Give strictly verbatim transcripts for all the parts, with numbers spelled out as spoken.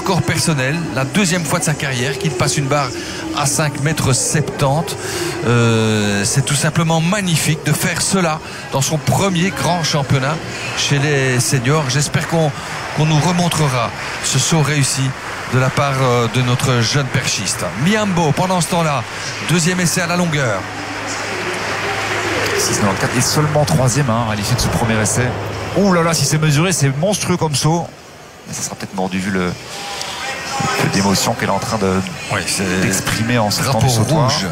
record personnel, la deuxième fois de sa carrière qu'il passe une barre à cinq mètres soixante-dix. Euh, c'est tout simplement magnifique de faire cela dans son premier grand championnat chez les seniors. J'espère qu'on qu'on nous remontrera ce saut réussi de la part de notre jeune perchiste. Miambo, pendant ce temps-là, deuxième essai à la longueur. six quatre-vingt-quatorze et seulement troisième hein, à l'issue de ce premier essai. Oh là là, si c'est mesuré, c'est monstrueux comme saut. Mais ça sera peut-être mordu vu le, le peu d'émotion qu'elle est en train de, oui, d'exprimer en sortant du sautoir. Rouge.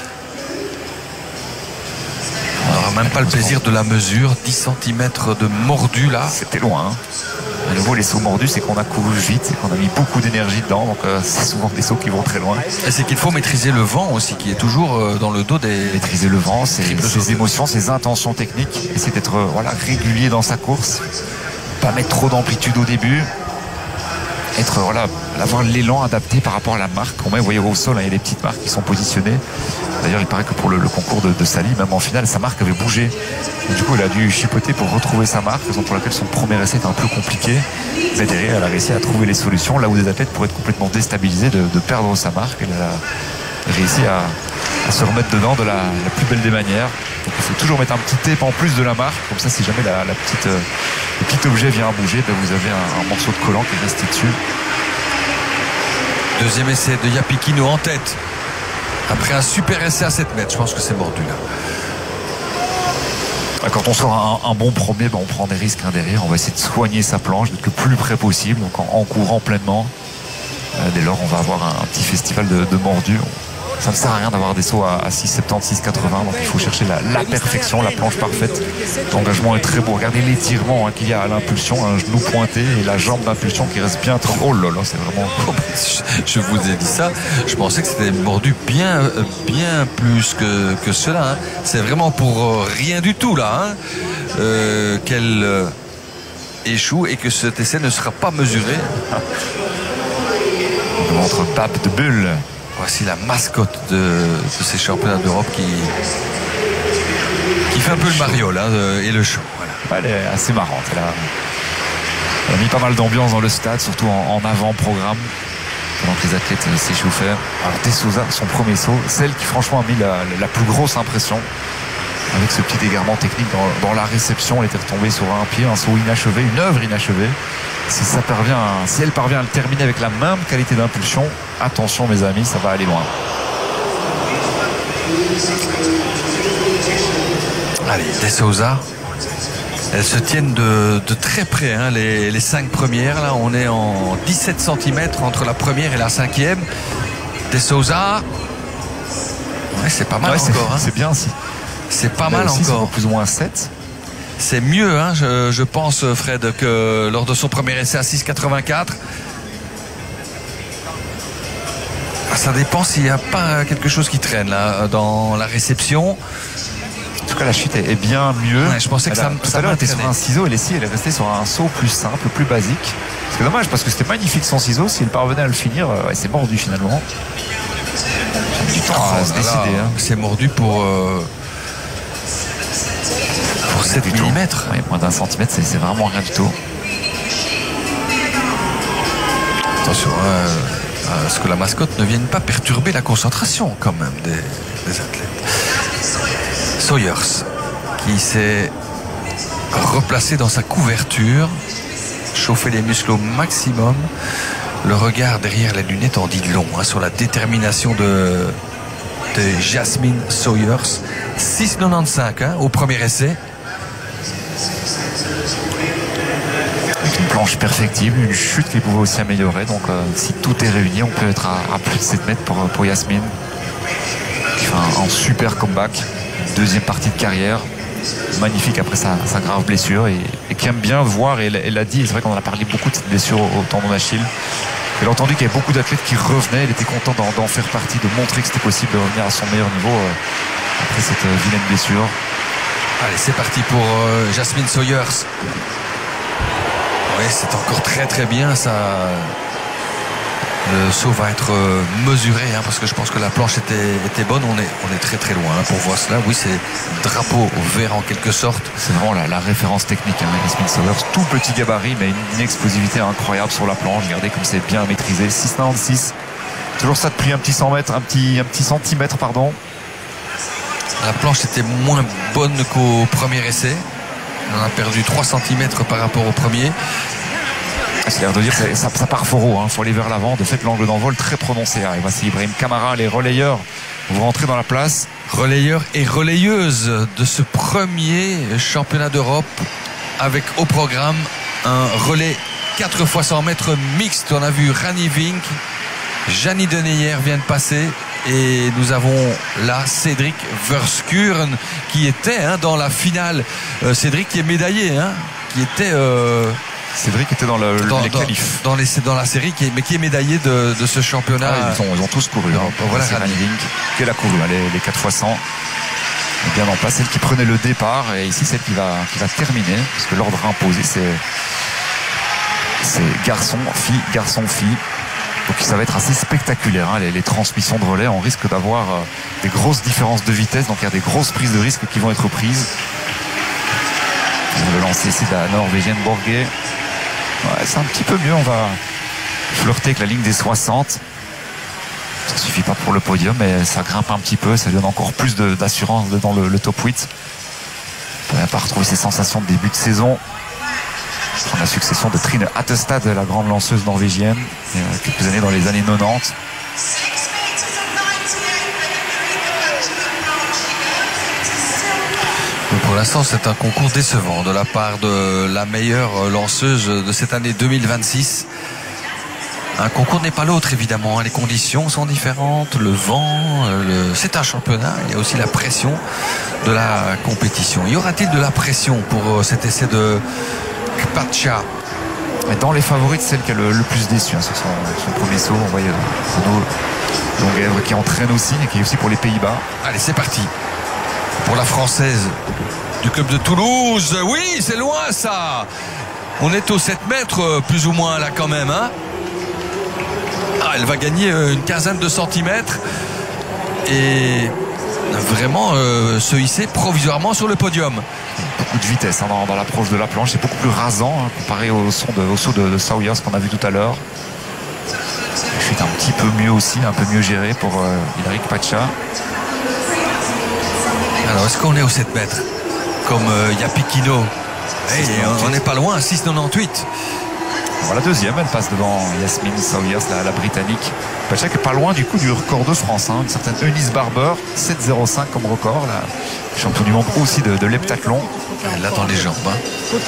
On n'aura même pas le plaisir de la mesure. dix centimètres de mordu là. C'était loin. Hein. À nouveau, les sauts mordus, c'est qu'on a couru vite et qu'on a mis beaucoup d'énergie dedans. Donc, euh, c'est souvent des sauts qui vont très loin. Et c'est qu'il faut maîtriser le vent aussi, qui est toujours euh, dans le dos des. Maîtriser le vent, ses, ses émotions, ses intentions techniques. Essayer d'être euh, voilà, régulier dans sa course. Pas mettre trop d'amplitude au début. Être, voilà, avoir l'élan adapté par rapport à la marque. On met, vous voyez, au sol, hein, il y a des petites marques qui sont positionnées. D'ailleurs, il paraît que pour le, le concours de, de Sally, même en finale, sa marque avait bougé. Et du coup, il a dû chipoter pour retrouver sa marque, raison pour laquelle son premier essai était un peu compliqué. Mais derrière, elle a réussi à trouver les solutions. Là où des athlètes pourraient être complètement déstabilisés de, de perdre sa marque, elle a réussi à, à se remettre dedans de la, la plus belle des manières. Donc, il faut toujours mettre un petit tape en plus de la marque. Comme ça, si jamais la, la petite, euh, le petit objet vient à bouger, ben vous avez un, un morceau de collant qui est resté dessus. Deuxième essai de Yapikino en tête. Après un super essai à sept mètres, je pense que c'est mordu là. Quand on sort un, un bon premier, ben on prend des risques hein, derrière. On va essayer de soigner sa planche, d'être le plus près possible, donc en, en courant pleinement. Euh, dès lors, on va avoir un, un petit festival de, de mordus. Ça ne sert à rien d'avoir des sauts à, à six soixante-dix, six quatre-vingts, donc il faut chercher la, la perfection, la planche parfaite. L'engagement est très beau. Regardez l'étirement hein, qu'il y a à l'impulsion, un genou pointé et la jambe d'impulsion qui reste bien trop. Oh là là, c'est vraiment. Je vous ai dit ça. Je pensais que c'était mordu bien, bien plus que, que cela. Hein. C'est vraiment pour euh, rien du tout là hein, euh, qu'elle euh, échoue et que cet essai ne sera pas mesuré. On nous montre Pape de Bulle. Voici la mascotte de, de ces championnats d'Europe qui, qui fait un peu le mariole hein, de, et le show. Voilà. Elle est assez marrante. Elle a, elle a mis pas mal d'ambiance dans le stade, surtout en, en avant-programme, pendant que les athlètes s'échauffaient. Alors De Souza, son premier saut, celle qui franchement a mis la, la plus grosse impression. Avec ce petit égarement technique dans, dans la réception, elle était retombée sur un pied, un saut inachevé, une œuvre inachevée. Si, ça parvient à, si elle parvient à le terminer avec la même qualité d'impulsion, attention mes amis, ça va aller loin. Allez, De Souza, elles se tiennent de, de très près, hein, les, les cinq premières. Là, on est en dix-sept centimètres entre la première et la cinquième. De Souza, ouais, c'est pas mal ouais, encore. C'est, hein. c'est bien si. C'est pas Là mal aussi, encore. plus ou moins sept. C'est mieux, hein, je, je pense, Fred, que lors de son premier essai à six quatre-vingt-quatre. Ça dépend s'il n'y a pas quelque chose qui traîne là dans la réception. En tout cas, la chute est bien mieux. Ouais, je pensais que elle ça, a, ça elle était sur un ciseau et ici, elle est restée sur un saut plus simple, plus basique. C'est dommage parce que c'était magnifique son ciseau. Si elle parvenait à le finir, ouais, c'est mordu finalement. Du temps oh à se décider. Hein. C'est mordu pour. Euh... Pour sept millimètres. Oui, moins d'un centimètre, c'est, c'est vraiment rien du tout. Attention euh, à ce que la mascotte ne vienne pas perturber la concentration quand même des, des athlètes. Sawyers qui s'est replacé dans sa couverture, chauffé les muscles au maximum. Le regard derrière les lunettes en dit long hein, sur la détermination de, de Jasmine Sawyers. six quatre-vingt-quinze hein, au premier essai. Avec une planche perfectible, une chute qui pouvait aussi améliorer. Donc euh, si tout est réuni, on peut être à, à plus de sept mètres pour, pour Yasmine. Qui fait un, un super comeback. Deuxième partie de carrière. Magnifique après sa, sa grave blessure. Et, et qui aime bien voir, et elle l'a dit, c'est vrai qu'on en a parlé beaucoup de cette blessure au, au tendon d'Achille. Elle a entendu qu'il y avait beaucoup d'athlètes qui revenaient. Elle était contente d'en, d'en faire partie, de montrer que c'était possible de revenir à son meilleur niveau euh, après cette euh, vilaine blessure. Allez, c'est parti pour euh, Jasmine Sawyers. Oui, c'est encore très très bien. Ça, Le saut va être mesuré hein, parce que je pense que la planche était, était bonne. On est, on est très très loin hein, pour voir cela. Oui, c'est drapeau vert en quelque sorte. C'est vraiment la, la référence technique. Hein, Yasmin Sawyers, tout petit gabarit, mais une, une explosivité incroyable sur la planche. Regardez comme c'est bien maîtrisé. six quatre-vingt-six. Toujours ça depuis un petit cent mètres, un petit, un petit centimètre, pardon. La planche était moins bonne qu'au premier essai. On a perdu trois centimètres par rapport au premier. C'est l'air de dire que ça, ça part fort haut, il hein. faut aller vers l'avant. De fait, l'angle d'envol très prononcé. Et voici Ibrahim Kamara, les relayeurs vont rentrer dans la place. Relayeurs et relayeuses de ce premier championnat d'Europe avec au programme un relais quatre fois cent mètres mixte. On a vu Rani Vink, Jannie Deneyer vient de passer. Et nous avons là Cédric Verskuren qui était hein, dans la finale. Euh, Cédric qui est médaillé, hein, qui était... Euh Cédric était dans, le, dans les dans, qualifs. Dans, les, dans la série, qui est, mais qui est médaillé de, de ce championnat. Ah, ils, ont, ils ont tous couru. Non, hein. voilà, Rani Vink qui l'a couru, hein, les, les quatre fois cent. Bien en place, celle qui prenait le départ. Et ici, celle qui va, qui va terminer. Parce que l'ordre imposé, c'est, c'est garçon, fille, garçon, fille. Donc ça va être assez spectaculaire hein, les, les transmissions de relais. On risque d'avoir euh, des grosses différences de vitesse. Donc il y a des grosses prises de risque qui vont être prises. On va le lancer ici de la norvégienne Borgé. Ouais, c'est un petit peu mieux. On va flirter avec la ligne des soixante. Ça ne suffit pas pour le podium, mais ça grimpe un petit peu. Ça donne encore plus de, d'assurance dans le, le top huit. On va pas retrouver ses sensations de début de saison. La succession de Trine Hattestad, la grande lanceuse norvégienne, il y a quelques années dans les années quatre-vingt-dix. Donc pour l'instant, c'est un concours décevant de la part de la meilleure lanceuse de cette année deux mille vingt-six. Un concours n'est pas l'autre, évidemment. Les conditions sont différentes, le vent, le... c'est un championnat. Il y a aussi la pression de la compétition. Y aura-t-il de la pression pour cet essai de Kpatcha? Dans les favorites, celle qui a le, le plus déçu hein, sur son, son premier saut. On voit Renaud Longuèvre qui entraîne aussi et qui est aussi pour les Pays-Bas. Allez, c'est parti pour la Française du club de Toulouse. Oui, c'est loin ça. On est aux sept mètres plus ou moins là quand même hein. Ah, elle va gagner une quinzaine de centimètres et vraiment euh, se hisser provisoirement sur le podium. Beaucoup de vitesse hein, dans, dans l'approche de la planche, c'est beaucoup plus rasant hein, comparé au, son de, au saut de, de Sawyers qu'on a vu tout à l'heure. La chute un petit peu mieux aussi, un peu mieux gérée pour euh, Hilary Kpatcha. Alors est-ce qu'on est aux sept mètres comme euh, Yapikino? Hey, on n'est pas loin, six quatre-vingt-dix-huit. Voilà, la deuxième, elle passe devant Yasmin Sawyers, la, la britannique. Kpatcha qui est pas loin du coup du record de France, hein, une certaine Eunice Barber, sept zéro cinq comme record, la champion du monde aussi de, de l'heptathlon. Elle l'a dans les jambes. Hein.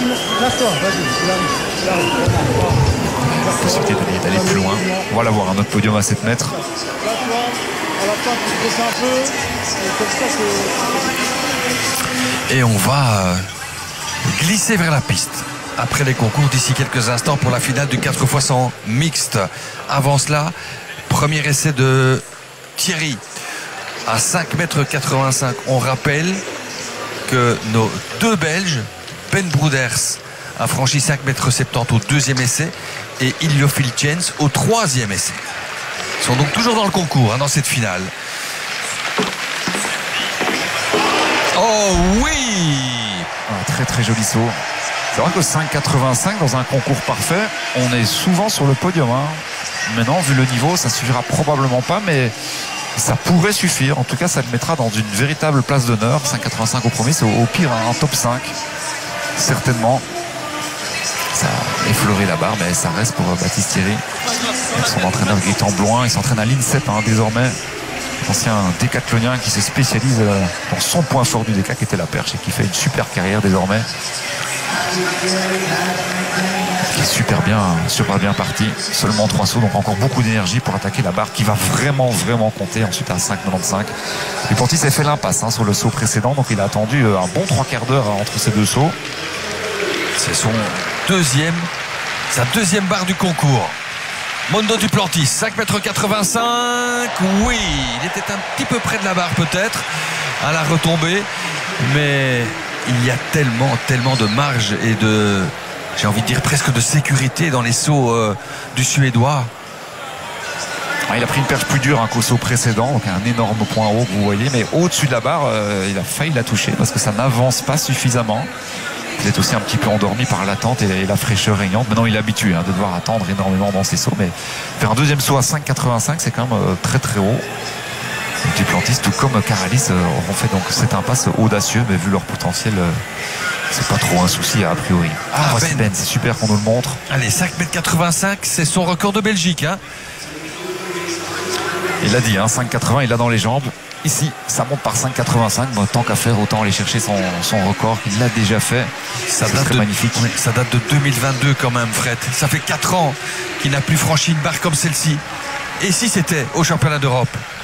Possibilité d'aller, d'aller plus loin. On va la voir un autre podium à sept mètres. Et on va glisser vers la piste après les concours d'ici quelques instants pour la finale du quatre fois cent mixte. Avant cela, premier essai de Thierry à cinq mètres quatre-vingt-cinq. On rappelle que nos deux Belges, Ben Broeders a franchi cinq mètres soixante-dix au deuxième essai et Ilio Filchens au troisième essai. Ils sont donc toujours dans le concours, hein, dans cette finale. Oh oui! Un très très joli saut. C'est vrai que cinq quatre-vingt-cinq dans un concours parfait, on est souvent sur le podium. Hein. Maintenant, vu le niveau, ça suffira probablement pas, mais ça pourrait suffire. En tout cas, ça le mettra dans une véritable place d'honneur. cinq quatre-vingt-cinq au premier, c'est au, au pire un top cinq. Certainement. Ça a effleuré la barre, mais ça reste pour Baptiste Thierry. Son entraîneur Gaëtan Bloin, il s'entraîne à l'INSEP hein, désormais. Ancien décathlonien qui se spécialise dans son point fort du décat qui était la perche et qui fait une super carrière désormais. Qui est super bien, super bien parti. Seulement trois sauts, donc encore beaucoup d'énergie pour attaquer la barre qui va vraiment, vraiment compter ensuite à cinq quatre-vingt-quinze. Et Ponty s'est fait l'impasse hein, sur le saut précédent, donc il a attendu un bon trois quarts d'heure hein, entre ces deux sauts. C'est son deuxième, sa deuxième barre du concours. Mondo Duplantis, cinq mètres quatre-vingt-cinq. Oui, il était un petit peu près de la barre peut-être à la retombée, mais il y a tellement, tellement de marge et de, j'ai envie de dire presque de sécurité dans les sauts euh, du Suédois. Ah, il a pris une perche plus dure, un Cosso précédent, donc un énorme point haut que vous voyez, mais au-dessus de la barre, euh, il a failli la toucher parce que ça n'avance pas suffisamment. Il est aussi un petit peu endormi par l'attente et la fraîcheur régnante. Maintenant, il est habitué hein, de devoir attendre énormément dans ses sauts, mais faire un deuxième saut à cinq quatre-vingt-cinq, c'est quand même euh, très très haut. Les Duplantis, tout comme Caralis, euh, auront fait donc cette impasse audacieux, mais vu leur potentiel, euh, c'est pas trop un souci a priori. Ah, ah Ben, ben c'est super qu'on nous le montre. Allez, cinq mètres quatre-vingt-cinq, c'est son record de Belgique. Hein. Il l'a dit, hein, cinq quatre-vingts, il l'a dans les jambes. Ici, ça monte par cinq quatre-vingt-cinq. Bon, tant qu'à faire, autant aller chercher son, son record qu'il l'a déjà fait. Ça date, de, magnifique. Oui, ça date de deux mille vingt-deux quand même, Fred. Ça fait quatre ans qu'il n'a plus franchi une barre comme celle-ci. Et si c'était au championnat d'Europe?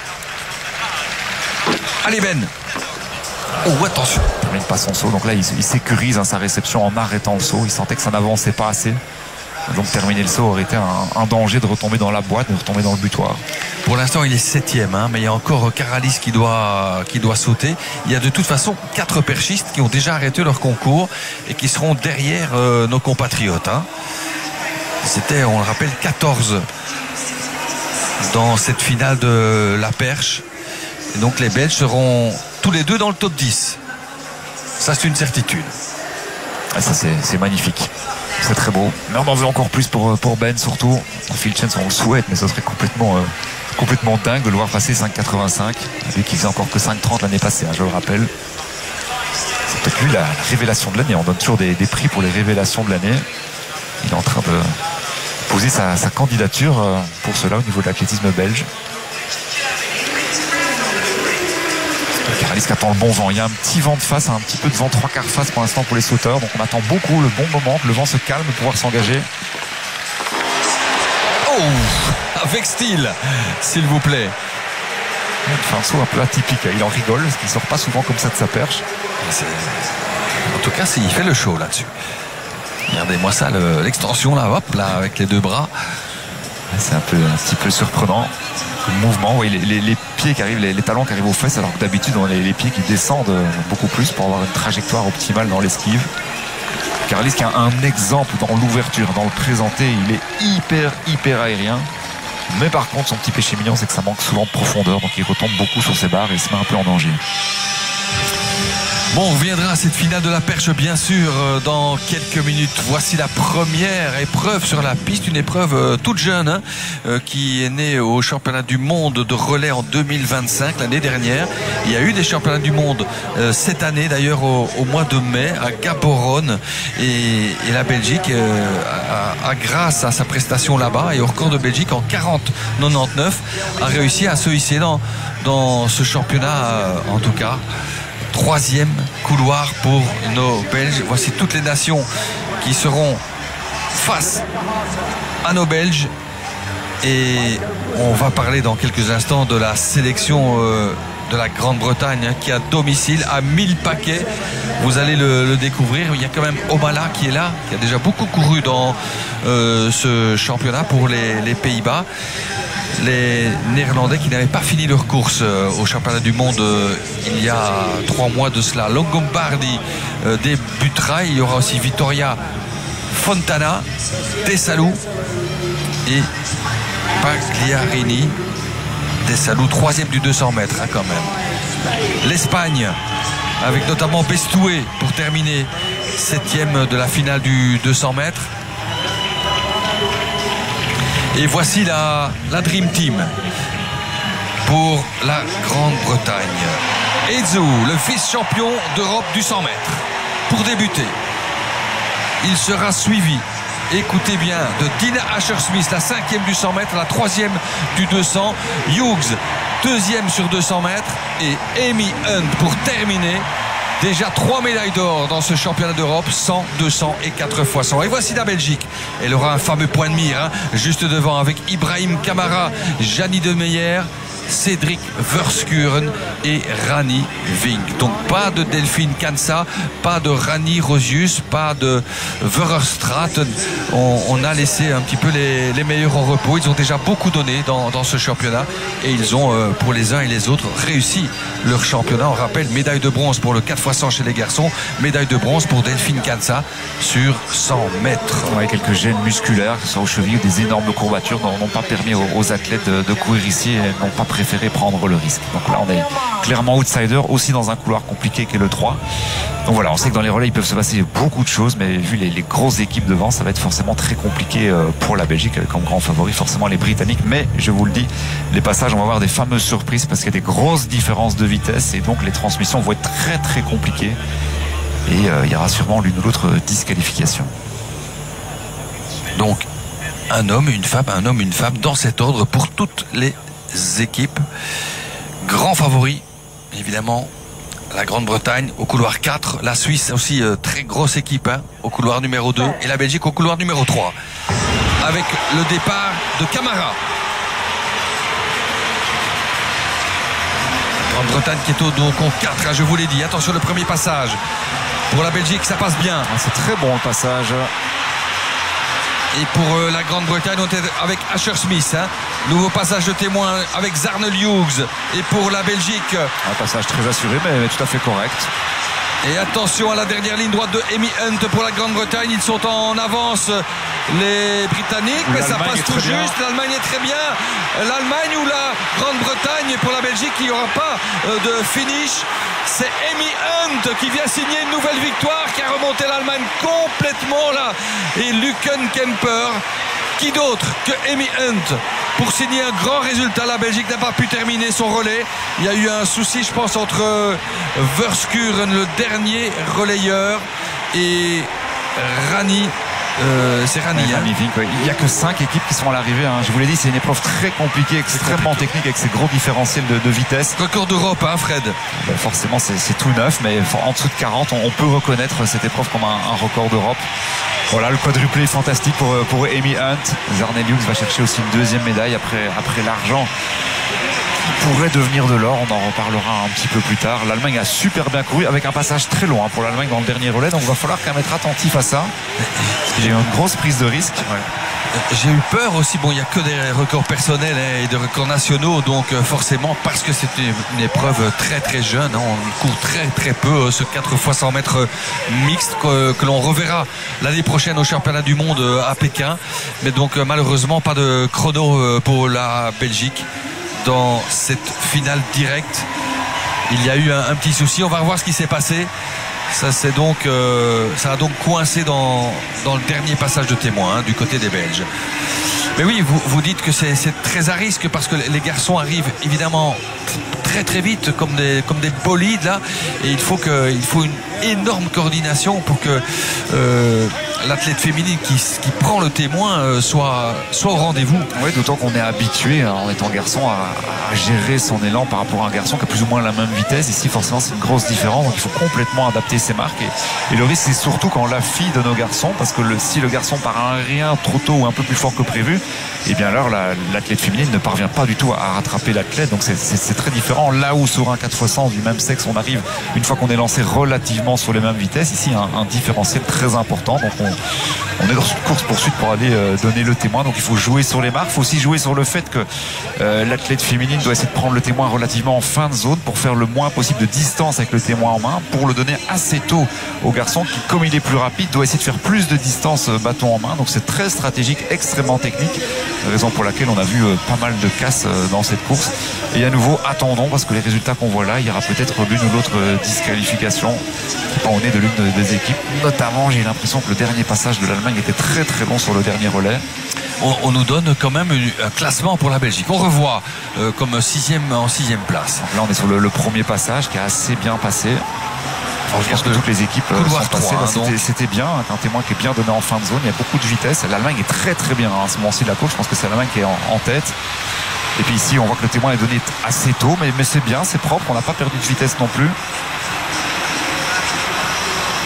Allez Ben. Oh, attention. Il termine pas son saut. Donc là, il, il sécurise hein, sa réception en arrêtant le saut. Il sentait que ça n'avançait pas assez. Donc terminer le saut aurait été un, un danger de retomber dans la boîte, de retomber dans le butoir. Pour l'instant il est septième, hein, mais il y a encore Caralis qui doit, qui doit sauter. Il y a de toute façon quatre perchistes qui ont déjà arrêté leur concours et qui seront derrière euh, nos compatriotes. Hein. C'était, on le rappelle, quatorze dans cette finale de la perche. Et donc les Belges seront tous les deux dans le top dix. Ça c'est une certitude. Ah, ça c'est, c'est magnifique. C'est très beau. Mais on en veut encore plus pour, pour Ben, surtout. Phil Chance, on le souhaite, mais ce serait complètement, euh, complètement dingue de le voir passer cinq quatre-vingt-cinq. Lui qui faisait encore que cinq trente l'année passée, hein, je le rappelle. C'est peut-être lui la, la révélation de l'année. On donne toujours des, des prix pour les révélations de l'année. Il est en train de poser sa, sa candidature pour cela au niveau de l'athlétisme belge. Caralis qui attend le bon vent. Il y a un petit vent de face, un petit peu de vent trois quarts face pour l'instant pour les sauteurs. Donc on attend beaucoup le bon moment, que le vent se calme pour pouvoir s'engager. Oh, avec style, s'il vous plaît. Il fait un saut un peu atypique. Il en rigole, parce qu'il ne sort pas souvent comme ça de sa perche. C'est... En tout cas, il fait le show là-dessus. Regardez-moi ça, le, l'extension là, hop, là, avec les deux bras. C'est un, peu, un petit peu surprenant. Le mouvement, oui, les, les, les pieds qui arrivent, les, les talons qui arrivent aux fesses, alors que d'habitude on a les, les pieds qui descendent beaucoup plus pour avoir une trajectoire optimale dans l'esquive. Caralis qui a un exemple dans l'ouverture, dans le présenté, il est hyper hyper aérien. Mais par contre son petit péché mignon, c'est que ça manque souvent de profondeur, donc il retombe beaucoup sur ses barres et il se met un peu en danger. Bon, on reviendra à cette finale de la perche bien sûr dans quelques minutes. Voici la première épreuve sur la piste, une épreuve toute jeune hein, qui est née au championnat du monde de relais en deux mille vingt-cinq, l'année dernière. Il y a eu des championnats du monde euh, cette année d'ailleurs au, au mois de mai à Gaborone et, et la Belgique euh, a, a, grâce à sa prestation là-bas et au record de Belgique en quarante quatre-vingt-dix-neuf a réussi à se hisser dans, dans ce championnat euh, en tout cas. Troisième couloir pour nos Belges. Voici toutes les nations qui seront face à nos Belges. Et on va parler dans quelques instants de la sélection euh, de la Grande-Bretagne hein, qui a domicile à mille paquets. Vous allez le, le découvrir. Il y a quand même Omala qui est là, qui a déjà beaucoup couru dans euh, ce championnat pour les, les Pays-Bas. Les Néerlandais qui n'avaient pas fini leur course euh, au championnat du monde euh, il y a trois mois de cela. Longombardi euh, débutera. Il y aura aussi Vittoria Fontana, Desalou et Pagliarini. Desalou, troisième du deux cents mètres hein, quand même. L'Espagne avec notamment Bestoué pour terminer septième de la finale du deux cents mètres. Et voici la, la Dream Team pour la Grande-Bretagne. Edzo, le vice-champion d'Europe du cent mètres. Pour débuter, il sera suivi, écoutez bien, de Dina Asher-Smith, la cinquième du cent mètres, la troisième du deux cents. Hughes, deuxième sur deux cents mètres. Et Amy Hunt pour terminer. Déjà trois médailles d'or dans ce championnat d'Europe, cent, deux cents et quatre fois cent. Et voici la Belgique. Elle aura un fameux point de mire, hein, juste devant avec Ibrahim Kamara, Gianni Demeyer, Cédric Verschuren et Rani Vink. Donc pas de Delphine Kansa, pas de Rani Rosius, pas de Verstraten. On, on a laissé un petit peu les, les meilleurs en repos. Ils ont déjà beaucoup donné dans, dans ce championnat et ils ont euh, pour les uns et les autres réussi leur championnat. On rappelle médaille de bronze pour le quatre fois cent chez les garçons, médaille de bronze pour Delphine Kansa sur cent mètres. Ouais, quelques gènes musculaires, que ce soit aux chevilles, des énormes courbatures n'ont pas permis aux, aux athlètes de, de courir ici et n'ont pas préféré prendre le risque. Donc là on est clairement outsider aussi dans un couloir compliqué qu'est le trois. Donc voilà, on sait que dans les relais il peut se passer beaucoup de choses, mais vu les, les grosses équipes devant, ça va être forcément très compliqué pour la Belgique avec comme grand favori forcément les Britanniques. Mais je vous le dis, les passages, on va avoir des fameuses surprises parce qu'il y a des grosses différences de vitesse et donc les transmissions vont être très très compliquées et euh, il y aura sûrement l'une ou l'autre disqualification. Donc un homme, une femme, un homme, une femme dans cet ordre pour toutes les équipes. Grand favori évidemment la Grande-Bretagne au couloir quatre, la Suisse aussi euh, très grosse équipe hein, au couloir numéro deux et la Belgique au couloir numéro trois avec le départ de Camara. Grande-Bretagne qui est au, donc au quatre, hein, je vous l'ai dit. Attention le premier passage pour la Belgique, ça passe bien. C'est très bon le passage. Et pour euh, la Grande-Bretagne, on est avec Asher Smith. Hein. Nouveau passage de témoin avec Zarnel Hughes. Et pour la Belgique, un passage très assuré, mais, mais tout à fait correct. Et attention à la dernière ligne droite de Amy Hunt pour la Grande-Bretagne. Ils sont en avance, les Britanniques, mais ça passe tout juste. L'Allemagne est très bien. L'Allemagne ou la Grande-Bretagne pour la Belgique, il n'y aura pas de finish. C'est Amy Hunt qui vient signer une nouvelle victoire, qui a remonté l'Allemagne complètement là. Et Luken Kemper, qui d'autre que Amy Hunt pour signer un grand résultat. La Belgique n'a pas pu terminer son relais. Il y a eu un souci, je pense, entre Verschuren, le dernier relayeur, et Rani. Euh, c'est Rani. Ouais, hein. Vink, ouais. Il n'y a que cinq équipes qui sont à l'arrivée. Hein. Je vous l'ai dit, c'est une épreuve très compliquée, extrêmement compliqué. technique, avec ses gros différentiels de, de vitesse. Record d'Europe, hein, Fred. Ben forcément, c'est, c'est tout neuf, mais en dessous de quarante, on, on peut reconnaître cette épreuve comme un, un record d'Europe. Voilà, le quadruplé est fantastique pour, pour Amy Hunt. Zarnel Hughes va chercher aussi une deuxième médaille après, après l'argent. Pourrait devenir de l'or, on en reparlera un petit peu plus tard. L'Allemagne a super bien couru avec un passage très long hein, pour l'Allemagne dans le dernier relais, donc il va falloir quand même être attentif à ça. Parce qu'il y a eu une grosse prise de risque. Ouais. J'ai eu peur aussi, bon il n'y a que des records personnels hein, et des records nationaux, donc euh, forcément parce que c'est une, une épreuve très très jeune, hein, on court très très peu euh, ce quatre fois cent mètres mixte que, que l'on reverra l'année prochaine au championnat du monde euh, à Pékin, mais donc euh, malheureusement pas de chrono euh, pour la Belgique dans cette finale directe. Il y a eu un, un petit souci, on va revoir ce qui s'est passé. Ça, c'est donc, euh, ça a donc coincé dans, dans le dernier passage de témoin hein, du côté des Belges. Mais oui, vous, vous dites que c'est, c'est très à risque parce que les garçons arrivent évidemment très très vite comme des, comme des bolides là, et il faut, que, il faut une énorme coordination pour que euh, l'athlète féminine qui, qui prend le témoin euh, soit, soit au rendez-vous. Oui, d'autant qu'on est habitué hein, en étant garçon à, à gérer son élan par rapport à un garçon qui a plus ou moins la même vitesse. Ici forcément c'est une grosse différence, donc il faut complètement adapter ses marques et, et le risque c'est surtout quand la fille de nos garçons, parce que le, si le garçon part à un rien trop tôt ou un peu plus fort que prévu, et bien alors la, l'athlète féminine ne parvient pas du tout à rattraper l'athlète, donc c'est, c'est, c'est très différent. Là où sur un quatre fois cent du même sexe on arrive une fois qu'on est lancé relativement sur les mêmes vitesses, ici un, un différentiel très important, donc on, on est dans une course poursuite pour aller euh, donner le témoin, donc il faut jouer sur les marques. Il faut aussi jouer sur le fait que euh, l'athlète féminine doit essayer de prendre le témoin relativement en fin de zone pour faire le moins possible de distance avec le témoin en main, pour le donner assez tôt au garçon qui, comme il est plus rapide, doit essayer de faire plus de distance euh, bâton en main. Donc c'est très stratégique, extrêmement technique, raison pour laquelle on a vu euh, pas mal de casses euh, dans cette course. Et à nouveau, attendons, parce que les résultats qu'on voit là, il y aura peut-être l'une ou l'autre euh, disqualification pas au nez de l'une des équipes. Notamment, j'ai l'impression que le dernier passage de l'Allemagne était très très long sur le dernier relais. On, on nous donne quand même un classement pour la Belgique. On revoit euh, comme sixième en sixième place. Donc là, on est sur le, le premier passage qui a assez bien passé. Enfin, je pense que toutes les équipes couloir sont passées. trois, hein, c'était, c'était bien, un témoin qui est bien donné en fin de zone. Il y a beaucoup de vitesse. L'Allemagne est très très bien hein, à ce moment-ci de la course. Je pense que c'est l'Allemagne qui est en, en tête. Et puis ici, on voit que le témoin est donné assez tôt, mais, mais c'est bien, c'est propre. On n'a pas perdu de vitesse non plus. Et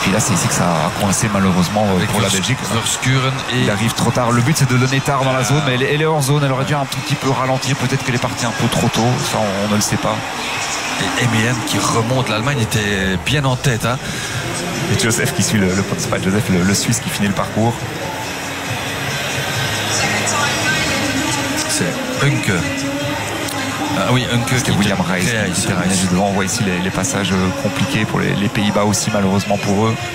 puis là, c'est ici que ça a coincé malheureusement avec pour la Belgique. Verschuren et... Il arrive trop tard. Le but, c'est de donner tard dans la zone, mais elle, elle est hors zone. Elle aurait dû un tout petit peu ralentir. Peut-être qu'elle est partie un peu trop tôt. Ça, on, on ne le sait pas. Et M N qui remonte. L'Allemagne était bien en tête. Hein. Et Joseph qui suit le, le c'est pas Joseph, le, le Suisse qui finit le parcours. C'est Hunke. Ah oui, Hunke. C'était William Reis. On voit ici les, les passages compliqués pour les, les Pays-Bas aussi, malheureusement pour eux.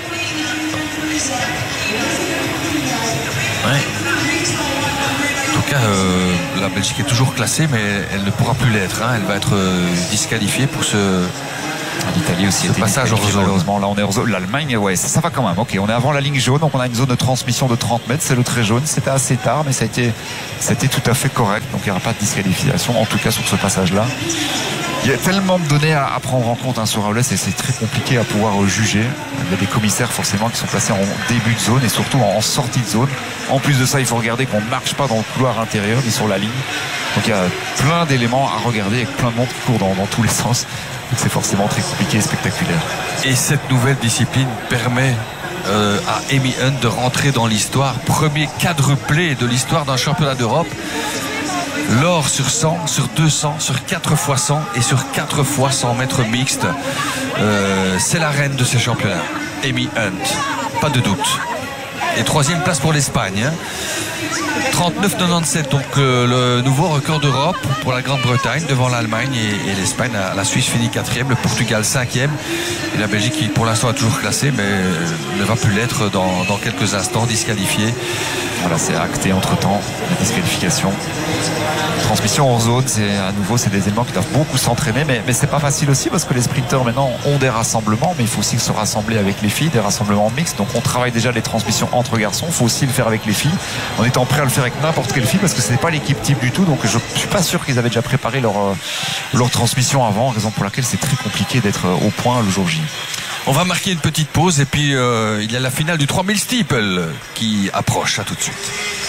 Ouais. En tout cas, euh, la Belgique est toujours classée, mais elle ne pourra plus l'être. Hein. Elle va être euh, disqualifiée pour ce. L'Italie aussi ce passage hors zone. Malheureusement, là on est hors zone. L'Allemagne, ouais, ça, ça va quand même. Ok, on est avant la ligne jaune, donc on a une zone de transmission de trente mètres. C'est le trait jaune. C'était assez tard, mais ça a été, ça a été tout à fait correct. Donc il n'y aura pas de disqualification, en tout cas sur ce passage-là. Il y a tellement de données à, à prendre en compte hein, sur Raoult, et c'est très compliqué à pouvoir euh, juger. Il y a des commissaires forcément qui sont placés en début de zone et surtout en, en sortie de zone. En plus de ça, il faut regarder qu'on ne marche pas dans le couloir intérieur ni sur la ligne. Donc il y a plein d'éléments à regarder avec plein de monde qui court dans, dans tous les sens. Donc c'est forcément très compliqué et spectaculaire. Et cette nouvelle discipline permet euh, à Amy Hunt de rentrer dans l'histoire. Premier quadruplé de l'histoire d'un championnat d'Europe. L'or sur cent, sur deux cents, sur quatre fois cent et sur quatre fois cent mètres mixtes. Euh, c'est la reine de ces championnats, Amy Hunt, pas de doute. Et troisième place pour l'Espagne. Hein. trente-neuf quatre-vingt-dix-sept, donc euh, le nouveau record d'Europe pour la Grande-Bretagne devant l'Allemagne et, et l'Espagne. La Suisse finit quatrième, le Portugal cinquième et la Belgique qui pour l'instant est toujours classée mais ne va plus l'être dans, dans quelques instants, disqualifiée. Voilà, c'est acté entre temps, la disqualification. Transmission hors zone, c'est à nouveau c'est des éléments qui doivent beaucoup s'entraîner, mais, mais c'est pas facile aussi parce que les sprinteurs maintenant ont des rassemblements, mais il faut aussi se rassembler avec les filles, des rassemblements mixtes. Donc on travaille déjà les transmissions entre garçons, il faut aussi le faire avec les filles, en étant prêt à le faire avec n'importe quelle fille parce que ce n'est pas l'équipe type du tout. Donc je suis pas sûr qu'ils avaient déjà préparé leur, leur transmission avant, raison pour laquelle c'est très compliqué d'être au point le jour J. On va marquer une petite pause et puis euh, il y a la finale du trois mille steeple qui approche. À tout de suite.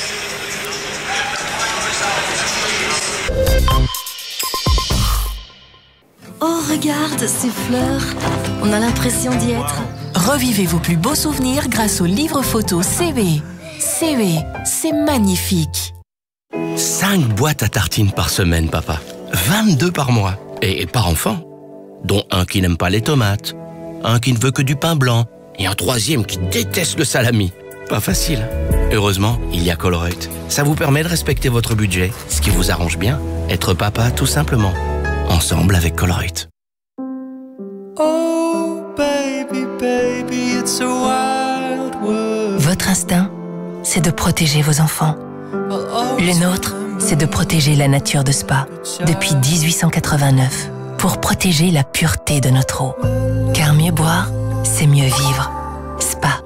Oh, regarde ces fleurs. On a l'impression d'y être. Revivez vos plus beaux souvenirs grâce au livre photo C V. C V, c'est magnifique. cinq boîtes à tartines par semaine, papa. vingt-deux par mois. Et par enfant. Dont un qui n'aime pas les tomates. Un qui ne veut que du pain blanc. Et un troisième qui déteste le salami. Pas facile. Heureusement, il y a Colruyt. Ça vous permet de respecter votre budget. Ce qui vous arrange bien. Être papa, tout simplement. Ensemble avec Colruyt. Oh, baby, baby, it's a wild world. Votre instinct, c'est de protéger vos enfants. Le nôtre, c'est de protéger la nature de Spa depuis dix-huit cent quatre-vingt-neuf pour protéger la pureté de notre eau. Car mieux boire, c'est mieux vivre. Spa.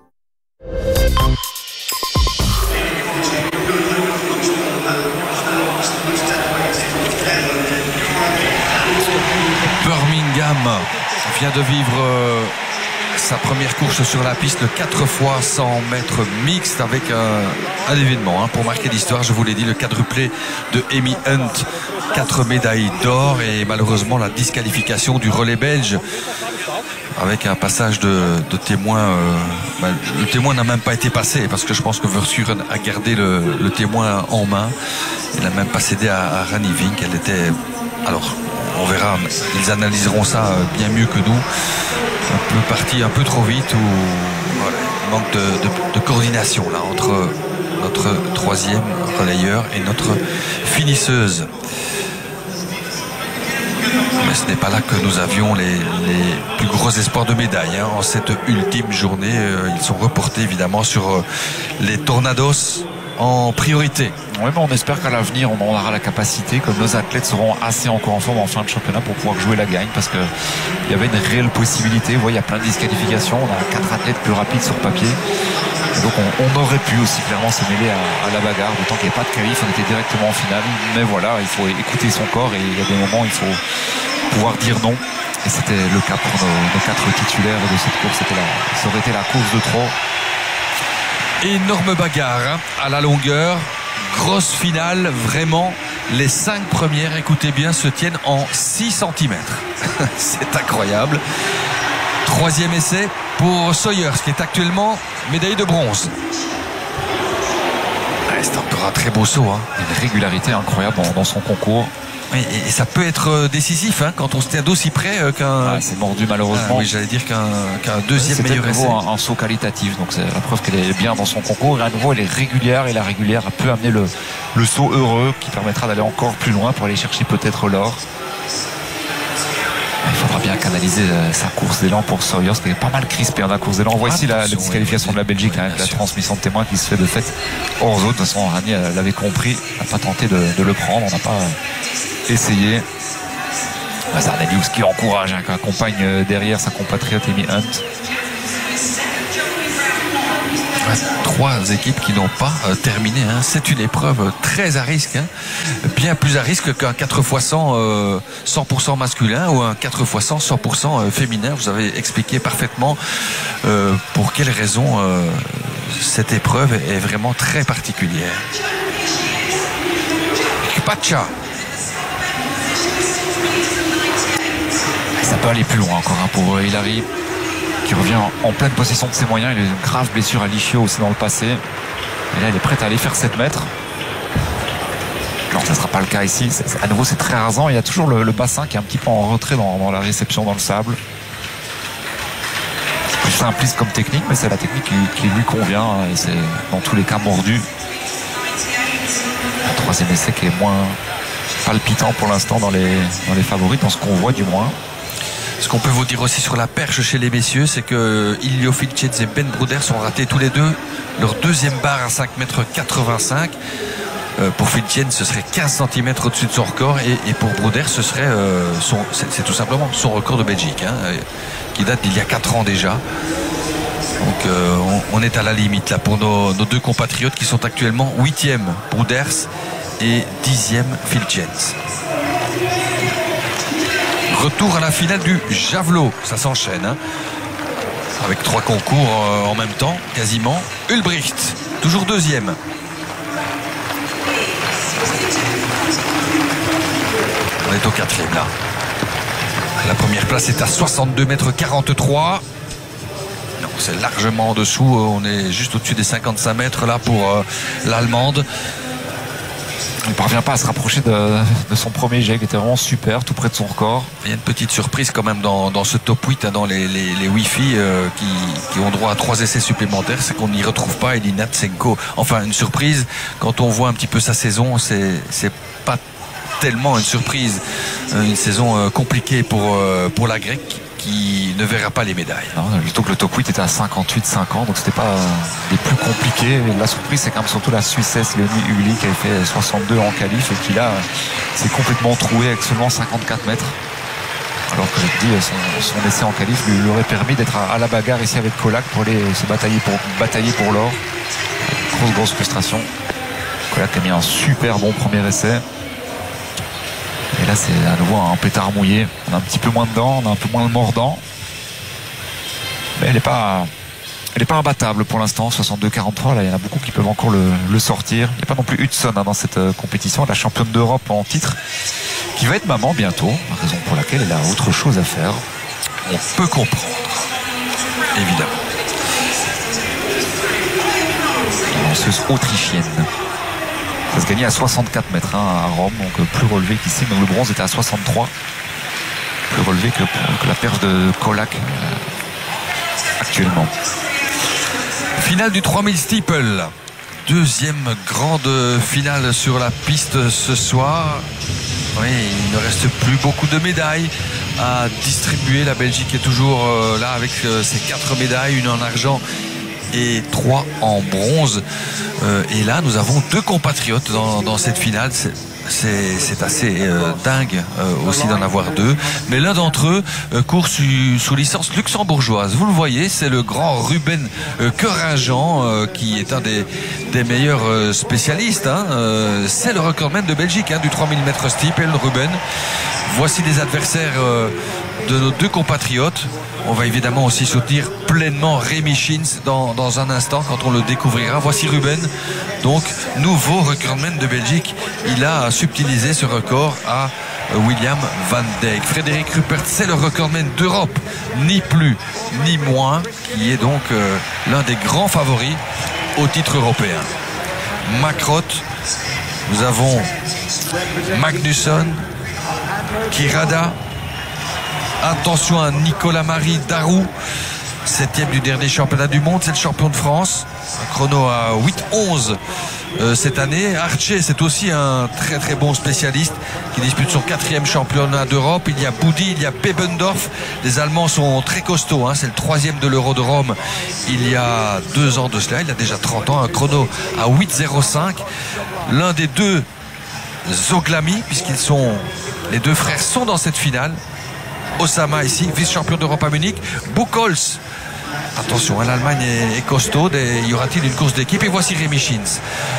Birmingham vient de vivre euh, sa première course sur la piste, le quatre fois cent mètres mixte avec un, un événement hein, pour marquer l'histoire. Je vous l'ai dit, le quadruplé de Amy Hunt, quatre médailles d'or et malheureusement la disqualification du relais belge avec un passage de, de témoin. Euh, bah, le témoin n'a même pas été passé parce que je pense que Verschuren a gardé le, le témoin en main. Il n'a même pas cédé à, à Rani Vink. Elle était alors. On verra, ils analyseront ça bien mieux que nous. Un peu parti un peu trop vite ou voilà, il manque de, de, de coordination là entre notre troisième relayeur et notre finisseuse. Mais ce n'est pas là que nous avions les, les plus gros espoirs de médaille hein. En cette ultime journée, euh, ils sont reportés évidemment sur euh, les Tornados en priorité. Oui, mais on espère qu'à l'avenir, on aura la capacité, que nos athlètes seront assez encore en forme en fin de championnat pour pouvoir jouer la gagne, parce qu'il y avait une réelle possibilité. Vous voyez, il y a plein de disqualifications. On a quatre athlètes plus rapides sur papier. Donc on, on aurait pu aussi clairement se mêler à, à la bagarre, d'autant qu'il n'y avait pas de qualif, on était directement en finale. Mais voilà, il faut écouter son corps et il y a des moments où il faut pouvoir dire non. Et c'était le cas pour nos, nos quatre titulaires de cette course. C'était la, ça aurait été la course de trop. Énorme bagarre hein, à la longueur, grosse finale, vraiment. Les cinq premières, écoutez bien, se tiennent en six centimètres. C'est incroyable. Troisième essai, pour Sawyers, qui est actuellement médaillé de bronze. Ouais, c'est encore un très beau saut. Hein. Une régularité incroyable dans, dans son concours. Et, et ça peut être décisif hein, quand on se tient d'aussi près euh, qu'un. Ah, c'est mordu malheureusement. Ah, oui, j'allais dire qu'un qu'un deuxième C'était meilleur de nouveau essai. un, un saut qualitatif, donc c'est la preuve qu'elle est bien dans son concours. Et à nouveau, elle est régulière et la régulière peut amener le, le saut heureux qui permettra d'aller encore plus loin pour aller chercher peut-être l'or. Il faudra bien canaliser sa course d'élan pour Sawyers, qui est pas mal crispé dans la course d'élan. On voit ici la, la disqualification oui, de la Belgique, oui, avec la sûr. transmission de témoins qui se fait de fait hors zone. De toute façon, Rani l'avait compris, n'a pas tenté de, de le prendre, on n'a pas essayé. Zarnelius qui encourage, hein, qui accompagne derrière sa compatriote Amy Hunt. Ouais, trois équipes qui n'ont pas euh, terminé. Hein. C'est une épreuve très à risque. Hein. Bien plus à risque qu'un quatre fois cent euh, cent pour cent masculin ou un quatre fois cent cent pour cent féminin. Vous avez expliqué parfaitement euh, pour quelles raisons euh, cette épreuve est vraiment très particulière. Pacha. Ça peut aller plus loin encore hein, pour Hilary, qui revient en, en pleine possession de ses moyens. Il a eu une grave blessure à l'ischio aussi dans le passé. Et là, elle est prête à aller faire sept mètres. Non, ça ne sera pas le cas ici. C'est, c'est, à nouveau, c'est très rasant. Il y a toujours le, le bassin qui est un petit peu en retrait dans, dans la réception dans le sable. C'est plus simpliste comme technique, mais c'est la technique qui, qui lui convient. Hein, et c'est dans tous les cas mordu. Un troisième essai qui est moins palpitant pour l'instant dans les, dans les favoris, dans ce qu'on voit du moins. Ce qu'on peut vous dire aussi sur la perche chez les messieurs, c'est que Ilio Filchenz et Ben Brouders ont raté tous les deux leur deuxième barre à cinq mètres quatre-vingt-cinq. Euh, pour Filchenz, ce serait quinze centimètres au-dessus de son record, et, et pour Brouders, ce serait euh, son, c'est, c'est tout simplement son record de Belgique, hein, euh, qui date d'il y a quatre ans déjà. Donc euh, on, on est à la limite là pour nos, nos deux compatriotes qui sont actuellement huitième Brouders et dixième Filchenz. Retour à la finale du javelot, ça s'enchaîne hein, avec trois concours euh, en même temps, quasiment. Ulbricht, toujours deuxième. On est au quatrième là. La première place est à soixante-deux mètres quarante-trois. Non, c'est largement en dessous. On est juste au-dessus des cinquante-cinq mètres là pour euh, l'Allemande. Il ne parvient pas à se rapprocher de, de son premier jet qui était vraiment super, tout près de son record. Il y a une petite surprise quand même dans, dans ce top huit, hein, dans les, les, les Wi-Fi euh, qui, qui ont droit à trois essais supplémentaires, c'est qu'on n'y retrouve pas Elina Tsenko. Enfin, une surprise, quand on voit un petit peu sa saison, c'est, c'est pas tellement une surprise. Une saison euh, compliquée pour, euh, pour la Grecque, qui ne verra pas les médailles. Non, plutôt que le top huit était à cinquante-huit cinq ans, donc c'était pas euh, des plus compliqués. Et la surprise, c'est quand même surtout la Suissesse Léonie Hugli qui avait fait soixante-deux en qualif et qui là s'est complètement troué avec seulement cinquante-quatre mètres. Alors que je dis, son, son essai en qualif lui, lui aurait permis d'être à, à la bagarre ici avec Kolak pour aller se batailler pour, batailler pour l'or. Grosse, grosse frustration. Kolak a mis un super bon premier essai. Et là, c'est à nouveau un pétard mouillé. On a un petit peu moins dedans, on a un peu moins le mordant. Mais elle n'est pas, elle est pas imbattable pour l'instant. soixante-deux quarante-trois, là, il y en a beaucoup qui peuvent encore le, le sortir. Il n'y a pas non plus Hudson hein, dans cette euh, compétition. La championne d'Europe en titre, qui va être maman bientôt. Raison pour laquelle elle a autre chose à faire. On peut comprendre, évidemment. Lanceuse autrichienne. Ça se gagnait à soixante-quatre mètres hein, à Rome, donc plus relevé qu'ici. Donc le bronze était à soixante-trois. Plus relevé que, que la perche de Kolak euh, actuellement. Finale du trois mille steeple. Deuxième grande finale sur la piste ce soir. Oui, il ne reste plus beaucoup de médailles à distribuer. La Belgique est toujours euh, là avec euh, ses quatre médailles, une en argent et trois en bronze. Euh, et là, nous avons deux compatriotes dans, dans cette finale. C'est, c'est, c'est assez euh, dingue euh, aussi d'en avoir deux. Mais l'un d'entre eux euh, court su, sous licence luxembourgeoise. Vous le voyez, c'est le grand Ruben euh, Keurageant euh, qui est un des, des meilleurs euh, spécialistes. Hein. Euh, c'est le recordman de Belgique hein, du trois mille mètres steeple, Ruben. Voici des adversaires euh, de nos deux compatriotes. On va évidemment aussi soutenir pleinement Rémi Schins dans, dans un instant quand on le découvrira. Voici Ruben, donc nouveau recordman de Belgique. Il a subtilisé ce record à William Van Dijk. Frédéric Ruppert, c'est le recordman d'Europe, ni plus ni moins, qui est donc euh, l'un des grands favoris au titre européen. Macroth, nous avons Magnusson, Kirada, attention à Nicolas-Marie Darou, septième du dernier championnat du monde, c'est le champion de France, un chrono à huit onze euh, cette année. Archer, c'est aussi un très très bon spécialiste qui dispute son quatrième championnat d'Europe. Il y a Boudi, il y a Bebendorf, les Allemands sont très costauds, hein. C'est le troisième de l'Euro de Rome il y a deux ans de cela, il a déjà trente ans, un chrono à huit zéro cinq. L'un des deux Zoglami, puisqu'ils sont, les deux frères sont dans cette finale. Osama ici, vice-champion d'Europe à Munich. Buchholz, attention, hein, l'Allemagne est, est costaude, et y aura-t-il une course d'équipe? Et voici Rémi Schins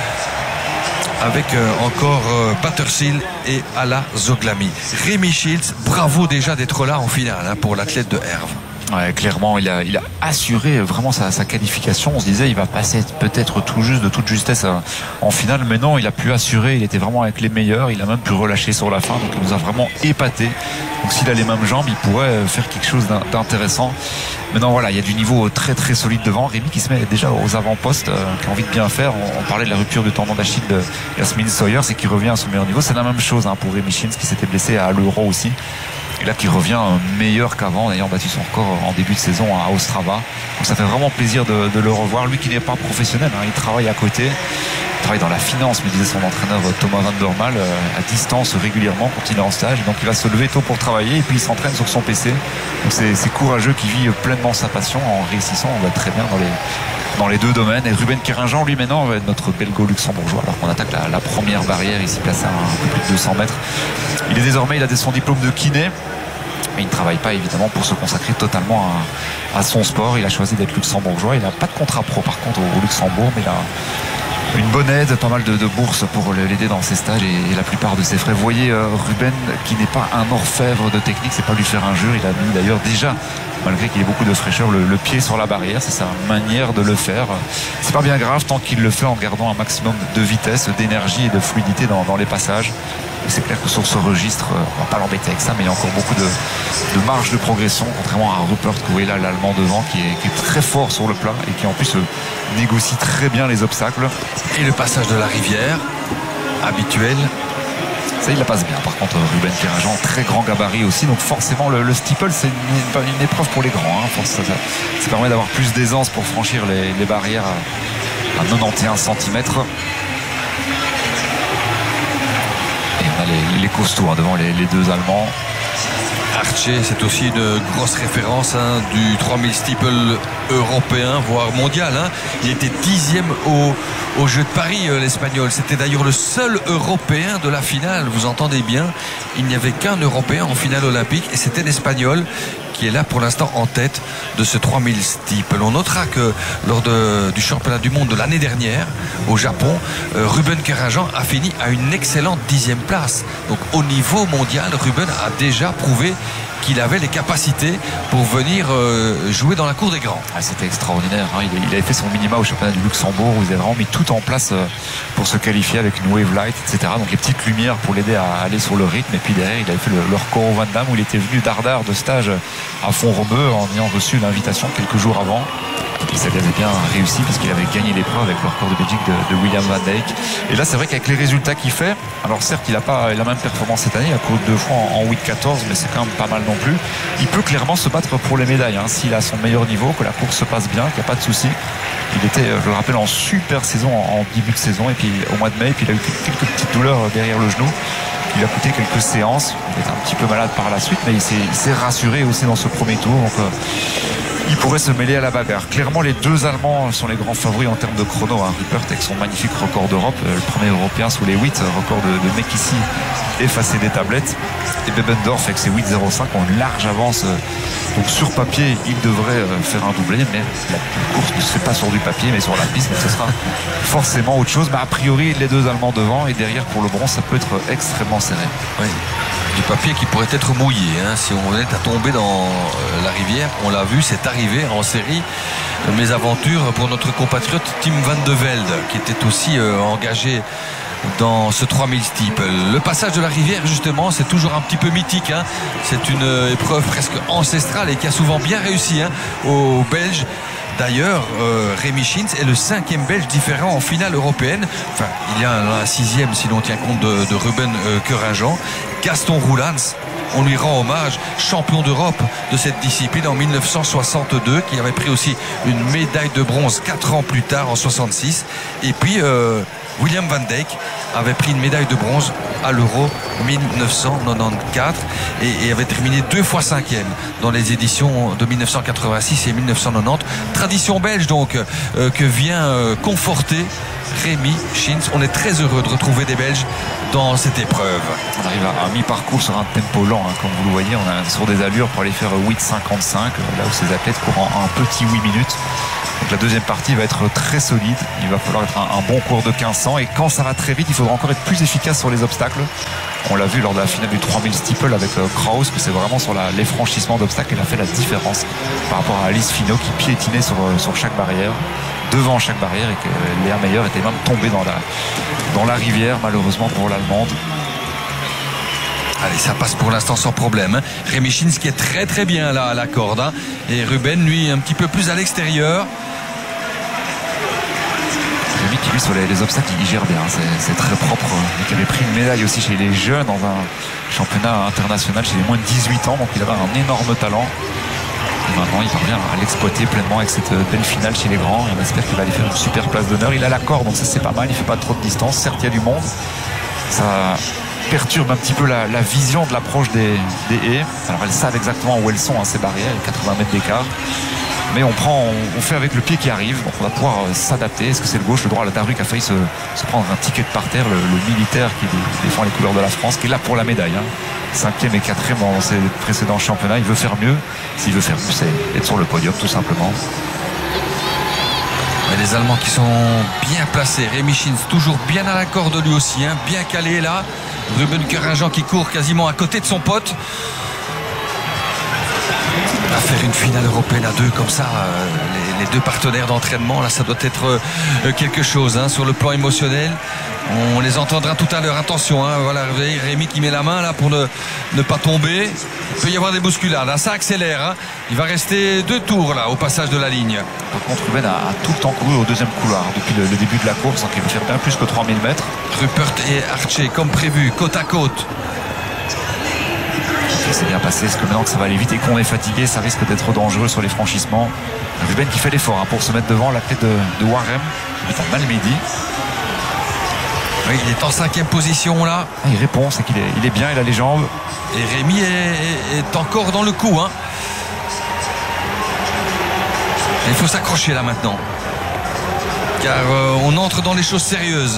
avec euh, encore euh, Battersil et Ala Zoglami. Rémi Schins, bravo déjà d'être là en finale, hein, pour l'athlète de Herve. Ouais, clairement, il a, il a assuré vraiment sa, sa qualification. On se disait, il va passer peut-être tout juste, de toute justesse en finale, mais non, il a pu assurer. Il était vraiment avec les meilleurs. Il a même pu relâcher sur la fin, donc il nous a vraiment épaté. Donc s'il a les mêmes jambes, il pourrait faire quelque chose d'intéressant. Maintenant, voilà, il y a du niveau très très solide devant. Rémi qui se met déjà aux avant-postes, euh, qui a envie de bien faire. On, on parlait de la rupture du tendon d'Achille de Yasmin Sawyers, et qui revient à son meilleur niveau. C'est la même chose, hein, pour Rémi Schins, qui s'était blessé à l'Euro aussi. Et là qui revient meilleur qu'avant, ayant battu son record en début de saison à Ostrava. Donc ça fait vraiment plaisir de, de le revoir. Lui qui n'est pas professionnel, hein, il travaille à côté, il travaille dans la finance, me disait son entraîneur Thomas Van der Maal, à distance régulièrement quand il est en stage. Donc il va se lever tôt pour travailler, et puis il s'entraîne sur son P C. Donc c'est, c'est courageux, qui vit pleinement sa passion en réussissant. On va être très bien dans les dans les deux domaines. Et Ruben Kerinjan, lui maintenant, va être notre belgo-luxembourgeois, alors qu'on attaque la, la première barrière ici, placée à un peu plus de deux cents mètres. Il est désormais, il a son diplôme de kiné, mais il ne travaille pas évidemment pour se consacrer totalement à, à son sport. Il a choisi d'être luxembourgeois. Il n'a pas de contrat pro par contre au, au Luxembourg, mais il a une bonne aide, pas mal de, de bourses pour l'aider dans ses stages, et, et la plupart de ses frais. Vous voyez euh, Ruben, qui n'est pas un orfèvre de technique, c'est pas lui faire injure. Il a mis d'ailleurs déjà, malgré qu'il ait beaucoup de fraîcheur, le, le pied sur la barrière. C'est sa manière de le faire. C'est pas bien grave tant qu'il le fait en gardant un maximum de vitesse, d'énergie et de fluidité dans, dans les passages. Et c'est clair que sur ce registre, on va pas l'embêter avec ça, mais il y a encore beaucoup de, de marge de progression, contrairement à Ruppert, que vous voyez là, l'Allemand devant, qui est, qui est très fort sur le plat et qui en plus négocie très bien les obstacles. Et le passage de la rivière, habituel. Ça, il la passe bien. Par contre, Ruben Kerinjan, très grand gabarit aussi, donc forcément le, le steeple, c'est une, une, une épreuve pour les grands, hein. Ça, ça, ça permet d'avoir plus d'aisance pour franchir les, les barrières à, à quatre-vingt-onze centimètres. Les, les costauds, hein, devant les, les deux Allemands. Archer, c'est aussi une grosse référence, hein, du trois mille steeple européen, voire mondial, hein. Il était dixième au, au Jeux de Paris, euh, l'Espagnol. C'était d'ailleurs le seul Européen de la finale, vous entendez bien. Il n'y avait qu'un Européen en finale olympique, et c'était l'Espagnol qui est là pour l'instant en tête de ce trois mille steeple. On notera que lors de, du championnat du monde de l'année dernière au Japon, euh, Ruben Kerinjan a fini à une excellente dixième place. Donc au niveau mondial, Ruben a déjà prouvé qu'il avait les capacités pour venir euh, jouer dans la cour des grands. Ah, c'était extraordinaire, hein. il, il avait fait son minima au championnat du Luxembourg, où il avait vraiment mis tout en place euh, pour se qualifier avec une wave light, et cetera. Donc les petites lumières pour l'aider à aller sur le rythme. Et puis derrière, il avait fait le, le record au Van Damme, où il était venu dardard de stage à Font-Romeu en ayant reçu l'invitation quelques jours avant. Et ça lui avait bien réussi, parce qu'il avait gagné l'épreuve avec le record de Belgique de, de William Van Dijk. Et là, c'est vrai qu'avec les résultats qu'il fait, alors certes, il n'a pas la même performance cette année, il a couru deux fois en, en huit quatorze, mais c'est quand même pas mal non plus. Il peut clairement se battre pour les médailles, hein, s'il a son meilleur niveau, que la course se passe bien, qu'il n'y a pas de souci. Il était, je le rappelle, en super saison en, en début de saison, et puis au mois de mai, et puis il a eu quelques petites douleurs derrière le genou. Il a coûté quelques séances. Il était un petit peu malade par la suite, mais il s'est, il s'est rassuré aussi dans ce premier tour. Donc, euh, il pourrait se mêler à la bagarre. Clairement, les deux Allemands sont les grands favoris en termes de chrono, hein. Ruppert avec son magnifique record d'Europe, le premier européen sous les huit, record de, de mec ici effacé des tablettes. Et Bebendorf avec ses huit zéro cinq ont une large avance. Donc sur papier, il devrait faire un doublé, mais la course ne se fait pas sur du papier, mais sur la piste. Donc ce sera forcément autre chose. Mais a priori, les deux Allemands devant, et derrière pour le bronze, ça peut être extrêmement serré. Oui. Du papier qui pourrait être mouillé, hein, si on venait à tomber dans la rivière. On l'a vu, c'est arrivé en série. Mésaventures pour notre compatriote Tim Van de Velde, qui était aussi euh, engagé dans ce trois mille steeple. Le passage de la rivière, justement, c'est toujours un petit peu mythique, hein. C'est une épreuve presque ancestrale et qui a souvent bien réussi, hein, aux Belges. D'ailleurs, euh, Rémi Schintz est le cinquième Belge différent en finale européenne. Enfin, il y a un, un sixième si l'on tient compte de, de Ruben euh, Keringent. Gaston Roelants, on lui rend hommage, champion d'Europe de cette discipline en mille neuf cent soixante-deux, qui avait pris aussi une médaille de bronze quatre ans plus tard en soixante-six. Et puis euh, William Van Dijk avait pris une médaille de bronze à l'Euro mille neuf cent quatre-vingt-quatorze et, et avait terminé deux fois cinquième dans les éditions de mille neuf cent quatre-vingt-six et mille neuf cent quatre-vingt-dix. Tradition belge donc euh, que vient euh, conforter Rémi Schintz. On est très heureux de retrouver des Belges dans cette épreuve. On arrive à, à mi-parcours sur un tempo lent, hein, comme vous le voyez. On est sur des allures pour aller faire huit cinquante-cinq, là où ces athlètes courent en un petit huit minutes. Donc la deuxième partie va être très solide. Il va falloir être un, un bon cours de quinze cents. Et quand ça va très vite, il faudra encore être plus efficace sur les obstacles. On l'a vu lors de la finale du trois mille steeple avec euh, Kraus, que c'est vraiment sur la, les franchissements d'obstacles qu'il a fait la différence par rapport à Alice Finot qui piétinait sur, sur chaque barrière, devant chaque barrière, et que Léa Meyer était même tombée dans la, dans la rivière, malheureusement pour l'Allemande. Allez, ça passe pour l'instant sans problème. Rémi Schintz qui est très très bien là à la corde, hein. Et Ruben, lui, un petit peu plus à l'extérieur. Rémi qui, lui, sur les, les obstacles, il gère bien. C'est, c'est très propre. Il avait pris une médaille aussi chez les jeunes dans un championnat international chez les moins de dix-huit ans. Donc il avait un énorme talent. Et maintenant, il parvient à l'exploiter pleinement avec cette belle finale chez les grands. Et on espère qu'il va aller faire une super place d'honneur. Il a la corde, donc ça c'est pas mal. Il fait pas trop de distance. Certes, il y a du monde. Ça perturbe un petit peu la, la vision de l'approche des, des haies. Alors elles savent exactement où elles sont, hein, ces barrières, quatre-vingts mètres d'écart. Mais on prend, on, on fait avec le pied qui arrive. Donc on va pouvoir euh, s'adapter. Est-ce que c'est le gauche, le droit? La Daru qui a failli se, se prendre un ticket de par terre, le, le militaire qui défend les couleurs de la France, qui est là pour la médaille, hein. Cinquième et quatrième dans ses précédents championnats. Il veut faire mieux. S'il veut faire mieux, c'est être sur le podium, tout simplement. Mais les Allemands qui sont bien placés. Rémi Schintz toujours bien à la corde lui aussi, hein, bien calé là. Ruben Keringent qui court quasiment à côté de son pote. À faire une finale européenne à deux comme ça, euh, les, les deux partenaires d'entraînement, là ça doit être euh, quelque chose, hein, sur le plan émotionnel. On les entendra tout à l'heure. Attention, hein, voilà, vous voyez Rémi qui met la main là pour ne, ne pas tomber. Il peut y avoir des bousculades, là, ça accélère, hein. Il va rester deux tours là au passage de la ligne. Par contre, Ruben a, a tout le temps couru au deuxième couloir depuis le, le début de la course, donc il va faire bien plus que trois mille mètres. Rupert et Archer comme prévu, côte à côte. C'est bien passé, parce que maintenant que ça va aller vite et qu'on est fatigué, ça risque d'être dangereux sur les franchissements. Ruben qui fait l'effort, hein, pour se mettre devant la tête de, de Warem, il est à Malmedy. Oui, il est en cinquième position là. Ah, il répond, c'est qu'il est, il est bien, il a les jambes. Et Rémi est, est, est encore dans le coup, hein. Il faut s'accrocher là maintenant, car euh, on entre dans les choses sérieuses.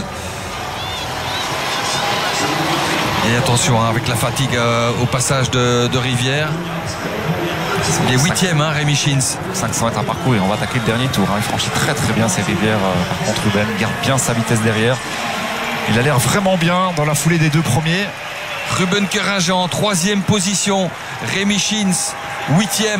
Et attention, hein, avec la fatigue euh, au passage de, de Rivière. Il est huitième, hein, Rémi Schintz. cinq cents mètres à parcourir, on va attaquer le dernier tour, hein. Il franchit très très bien ces Rivières. Euh, par contre, Ruben garde bien sa vitesse derrière. Il a l'air vraiment bien dans la foulée des deux premiers. Ruben Keringent en troisième position. Rémi Schintz, huitième.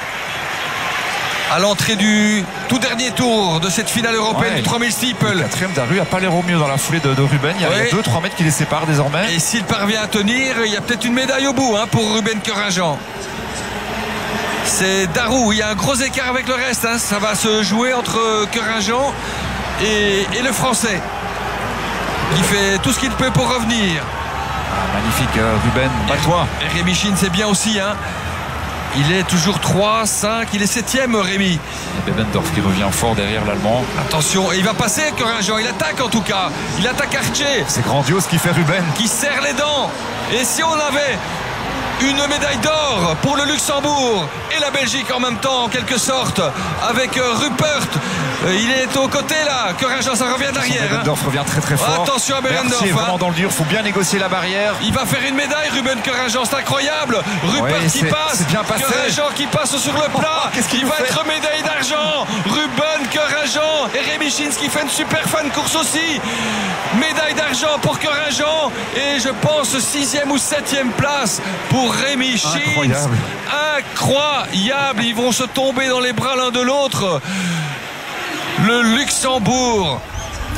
À l'entrée du tout dernier tour de cette finale européenne, ouais, du trois mille steeple. Le quatrième Daru n'a pas l'air au mieux dans la foulée de, de Ruben. Il y a ouais. deux trois mètres qui les séparent désormais. Et s'il parvient à tenir, il y a peut-être une médaille au bout, hein, pour Ruben Keringent. C'est Darou, il y a un gros écart avec le reste, hein. Ça va se jouer entre Keringent et, et le Français, qui fait tout ce qu'il peut pour revenir. Ah, magnifique, euh, Ruben, bats-toi. Et Rémi Schintz, c'est bien aussi, hein. Il est toujours trois, cinq, il est septième, Rémi. Et Bebendorf qui revient fort derrière l'Allemand. Attention, et il va passer, Keringent, il attaque en tout cas. Il attaque Archer. C'est grandiose ce qu'il fait, Ruben. Qui serre les dents. Et si on avait une médaille d'or pour le Luxembourg et la Belgique en même temps, en quelque sorte, avec euh, Rupert. Euh, il est aux côtés là. Keringent, ça revient derrière. Bebendorf hein. revient très très fort. Attention à Bebendorf. C'est vraiment dans le dur. Il faut bien négocier la barrière. Il va faire une médaille, Ruben Keringent. C'est incroyable. Rupert ouais, qui passe. C'est bien passé. Keringent qui passe sur le plat. Oh, qu'est-ce qu'il il va fait être médaille d'argent. Ruben Keringent et Rémi Schintz qui fait une super fan course aussi. Médaille d'argent pour Keringent. Et je pense sixième ou septième place pour Rémi Schintz. Incroyable. Incroyable. Ils vont se tomber dans les bras l'un de l'autre. Le Luxembourg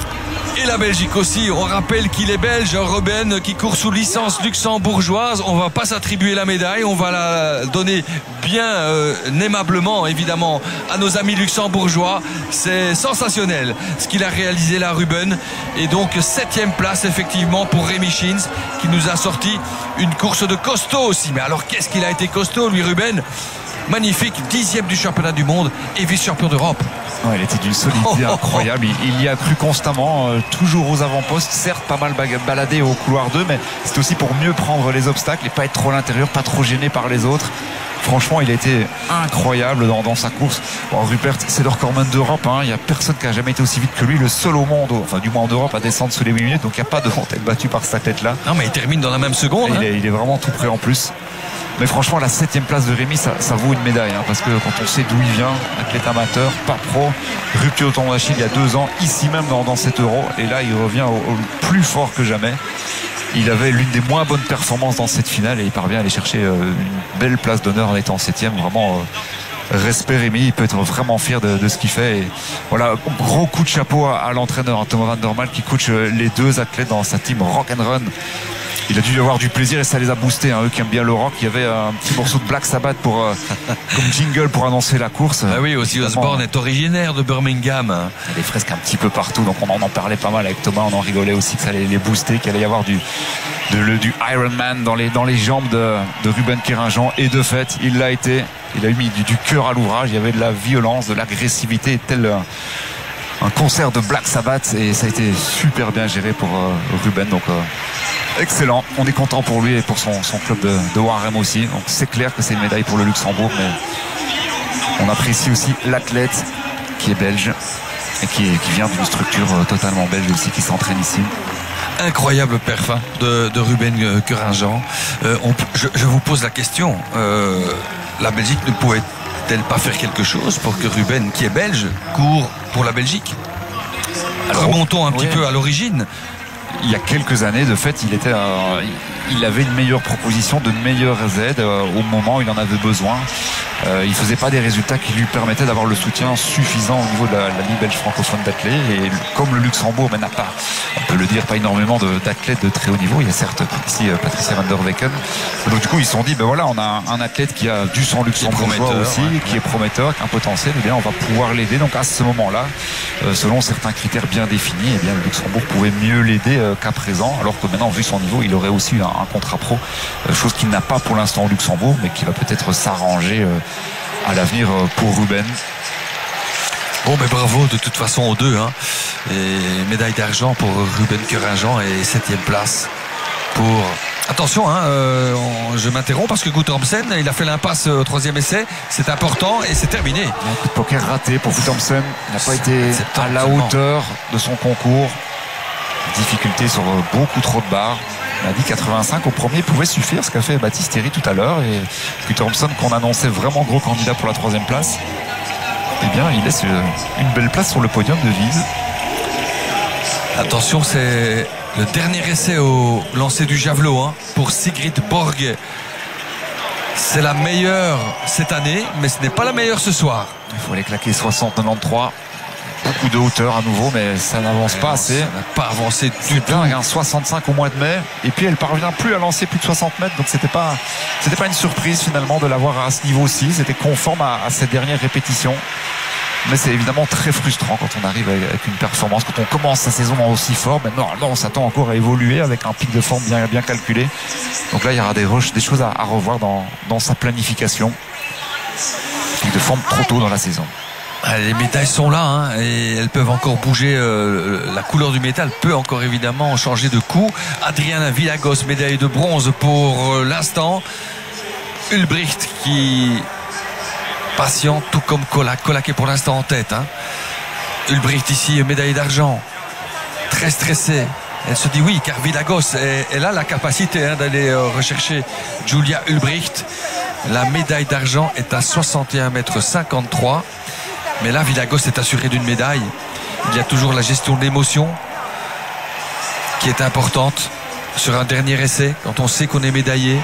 Et la Belgique aussi, on rappelle qu'il est belge, Ruben qui court sous licence luxembourgeoise. On va pas s'attribuer la médaille, on va la donner bien euh, aimablement évidemment à nos amis luxembourgeois. C'est sensationnel ce qu'il a réalisé là, Ruben. Et donc septième place effectivement pour Rémi Schins qui nous a sorti une course de costaud aussi. Mais alors qu'est-ce qu'il a été costaud lui, Ruben? Magnifique, dixième du championnat du monde et vice-champion d'Europe. Ouais, il était d'une solidité incroyable. Il, il y a cru constamment, euh, toujours aux avant-postes, certes pas mal baladé au couloir deux, mais c'est aussi pour mieux prendre les obstacles et pas être trop à l'intérieur, pas trop gêné par les autres. Franchement, il a été incroyable dans, dans sa course. Bon, Rupert, c'est le recordman d'Europe. Hein. Il n'y a personne qui a jamais été aussi vite que lui, le seul au monde, enfin du moins en Europe, à descendre sous les huit minutes. Donc il n'y a pas de honte à être battu par cette tête-là. Non, mais il termine dans la même seconde. Hein. Il, est, il est vraiment tout prêt en plus. Mais franchement, la septième place de Rémi, ça, ça vaut une médaille. Hein, parce que quand on sait d'où il vient, athlète amateur, pas pro, rupture au tendon d'Achille il y a deux ans, ici même dans, dans cet Euro. Et là, il revient au, au plus fort que jamais. Il avait l'une des moins bonnes performances dans cette finale et il parvient à aller chercher euh, une belle place d'honneur en étant septième. Vraiment, euh, respect Rémi, il peut être vraiment fier de, de ce qu'il fait. Et voilà, gros coup de chapeau à, à l'entraîneur, hein, Thomas Van Der Mael, qui coach les deux athlètes dans sa team Rock and Run. Il a dû avoir du plaisir et ça les a boostés, hein, eux qui aiment bien le rock. Il y avait un petit morceau de Black Sabbath pour, euh, comme jingle pour annoncer la course. Ah oui, aussi Osborne est originaire de Birmingham. Il y a des fresques un petit peu partout, donc on en, en parlait pas mal avec Thomas, on en rigolait aussi que ça allait les booster, qu'il allait y avoir du, de, le, du Iron Man dans les, dans les jambes de, de Ruben Kéringean. Et de fait, il l'a été. Il a mis du, du cœur à l'ouvrage, il y avait de la violence, de l'agressivité, tel un, un concert de Black Sabbath, et ça a été super bien géré pour euh, Ruben. Donc euh, excellent, on est content pour lui et pour son, son club de, de Warem aussi. Donc c'est clair que c'est une médaille pour le Luxembourg, mais on apprécie aussi l'athlète qui est belge et qui, qui vient d'une structure totalement belge aussi, qui s'entraîne ici. Incroyable perf hein, de, de Ruben Kéringean. Euh, on, je, je vous pose la question, euh, la Belgique ne pouvait-elle pas faire quelque chose pour que Ruben, qui est belge, court pour la Belgique? Alors, remontons un oui. petit peu à l'origine. Il y a quelques années, de fait, il était, euh, il avait une meilleure proposition, de meilleures aides euh, au moment où il en avait besoin. Euh, il faisait pas des résultats qui lui permettaient d'avoir le soutien suffisant au niveau de la, la Ligue belge francophone d'athlètes. Et comme le Luxembourg n'a pas, on peut le dire, pas énormément de, d'athlètes de très haut niveau. Il y a certes ici euh, Patricia Van Der Wecken. Donc du coup, ils se sont dit, ben voilà, on a un, un athlète qui a du sang luxembourgeois aussi, ouais, qui ouais. est prometteur, qui a un potentiel. Et bien, on va pouvoir l'aider. Donc à ce moment-là, euh, selon certains critères bien définis, et bien le Luxembourg pouvait mieux l'aider euh, qu'à présent. Alors que maintenant, vu son niveau, il aurait aussi un, un contrat pro, euh, chose qu'il n'a pas pour l'instant au Luxembourg, mais qui va peut-être s'arranger euh, à l'avenir pour Ruben. Bon, mais bravo de toute façon aux deux. Hein. Et médaille d'argent pour Ruben Kéringean et septième place pour... Attention, hein, euh, on, je m'interromps parce que Guttormsen, il a fait l'impasse au troisième essai. C'est important et c'est terminé. Un coup de poker raté pour Guttormsen. Il n'a pas été à la hauteur de son concours. Difficulté sur beaucoup trop de barres. On a dit quatre-vingt-cinq au premier pouvait suffire, ce qu'a fait Baptiste Thierry tout à l'heure. Et Guttormsen, qu'on annonçait vraiment gros candidat pour la troisième place, eh bien, il laisse une belle place sur le podium de Vise. Attention, c'est le dernier essai au lancer du javelot hein, pour Sigrid Borg. C'est la meilleure cette année, mais ce n'est pas la meilleure ce soir. Il faut aller claquer soixante quatre-vingt-treize. Beaucoup de hauteur à nouveau, mais ça n'avance pas assez. Ça n'a pas avancé du tout. Dingue, hein, soixante-cinq au mois de mai. Et puis elle parvient plus à lancer plus de soixante mètres. Donc c'était pas, c'était pas une surprise finalement de l'avoir à ce niveau-ci. C'était conforme à, à cette dernière répétition. Mais c'est évidemment très frustrant quand on arrive avec une performance, quand on commence sa saison aussi fort. Mais normalement, on s'attend encore à évoluer avec un pic de forme bien, bien calculé. Donc là, il y aura des, des choses à, à revoir dans, dans sa planification. Pic de forme trop tôt dans la saison. Les médailles sont là hein, et elles peuvent encore bouger. Euh, la couleur du métal peut encore évidemment changer de coup. Adriana Villagos, médaille de bronze pour euh, l'instant. Ulbricht qui patiente, tout comme Kolak. Kolak est pour l'instant en tête. Hein. Ulbricht ici, médaille d'argent. Très stressée. Elle se dit oui, car Villagos, elle a la capacité hein, d'aller euh, rechercher Julia Ulbricht. La médaille d'argent est à soixante et un mètres cinquante-trois. Mais là, Villagos est assuré d'une médaille. Il y a toujours la gestion de l'émotion qui est importante sur un dernier essai, quand on sait qu'on est médaillé.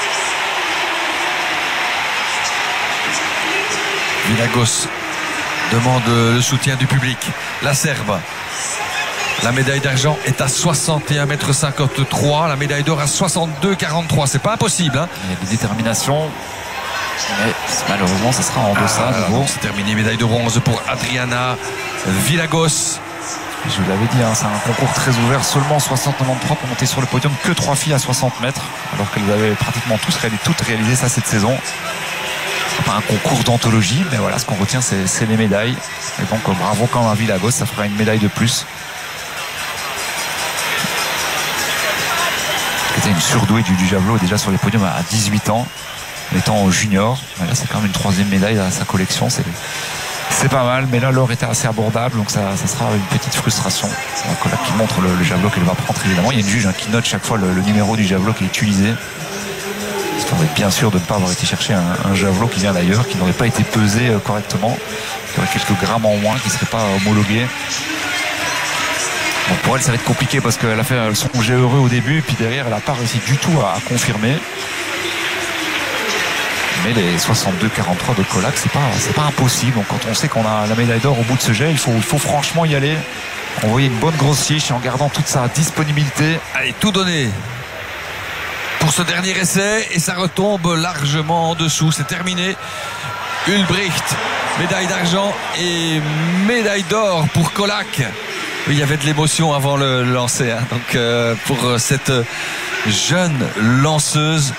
Villagos demande le soutien du public. La Serbe. La médaille d'argent est à soixante et un mètres cinquante-trois. La médaille d'or à soixante-deux mètres quarante-trois. C'est pas impossible. Hein. Il y a des déterminations. Mais malheureusement, ça sera en deçà. Ah, c'est terminé. Médaille de bronze pour Adriana Villagos. Je vous l'avais dit, hein, c'est un concours très ouvert. Seulement soixante quatre-vingt-treize pour monter sur le podium. Que trois filles à soixante mètres. Alors qu'elles avaient pratiquement tous réalisé, toutes réalisé ça cette saison. C'est pas un concours d'anthologie, mais voilà, ce qu'on retient, c'est, c'est les médailles. Et donc, bravo quand même à Villagos. Ça fera une médaille de plus. C'était une surdouée du, du javelot déjà sur les podiums à dix-huit ans, étant junior. Là, c'est quand même une troisième médaille à sa collection. C'est, c'est pas mal, mais là, l'or était assez abordable, donc ça, ça sera une petite frustration. C'est un collègue qui montre le, le javelot qu'elle va prendre, évidemment. Il y a une juge hein, qui note chaque fois le, le numéro du javelot qui est utilisé. Histoire d'être bien sûr de ne pas avoir été chercher un, un javelot qui vient d'ailleurs, qui n'aurait pas été pesé euh, correctement, qui aurait quelques grammes en moins, qui ne serait pas homologué. Bon, pour elle, ça va être compliqué parce qu'elle a fait son jet heureux au début, puis derrière, elle n'a pas réussi du tout à, à confirmer. Mais les soixante-deux quarante-trois de Colac, c'est pas, c'est pas impossible. Donc, quand on sait qu'on a la médaille d'or au bout de ce jet, il faut, il faut franchement y aller. Envoyer une bonne grosse fiche en gardant toute sa disponibilité. Allez, tout donner pour ce dernier essai et ça retombe largement en dessous. C'est terminé. Ulbricht, médaille d'argent et médaille d'or pour Colac. Oui, il y avait de l'émotion avant le, le lancer. Hein. Donc euh, pour cette jeune lanceuse,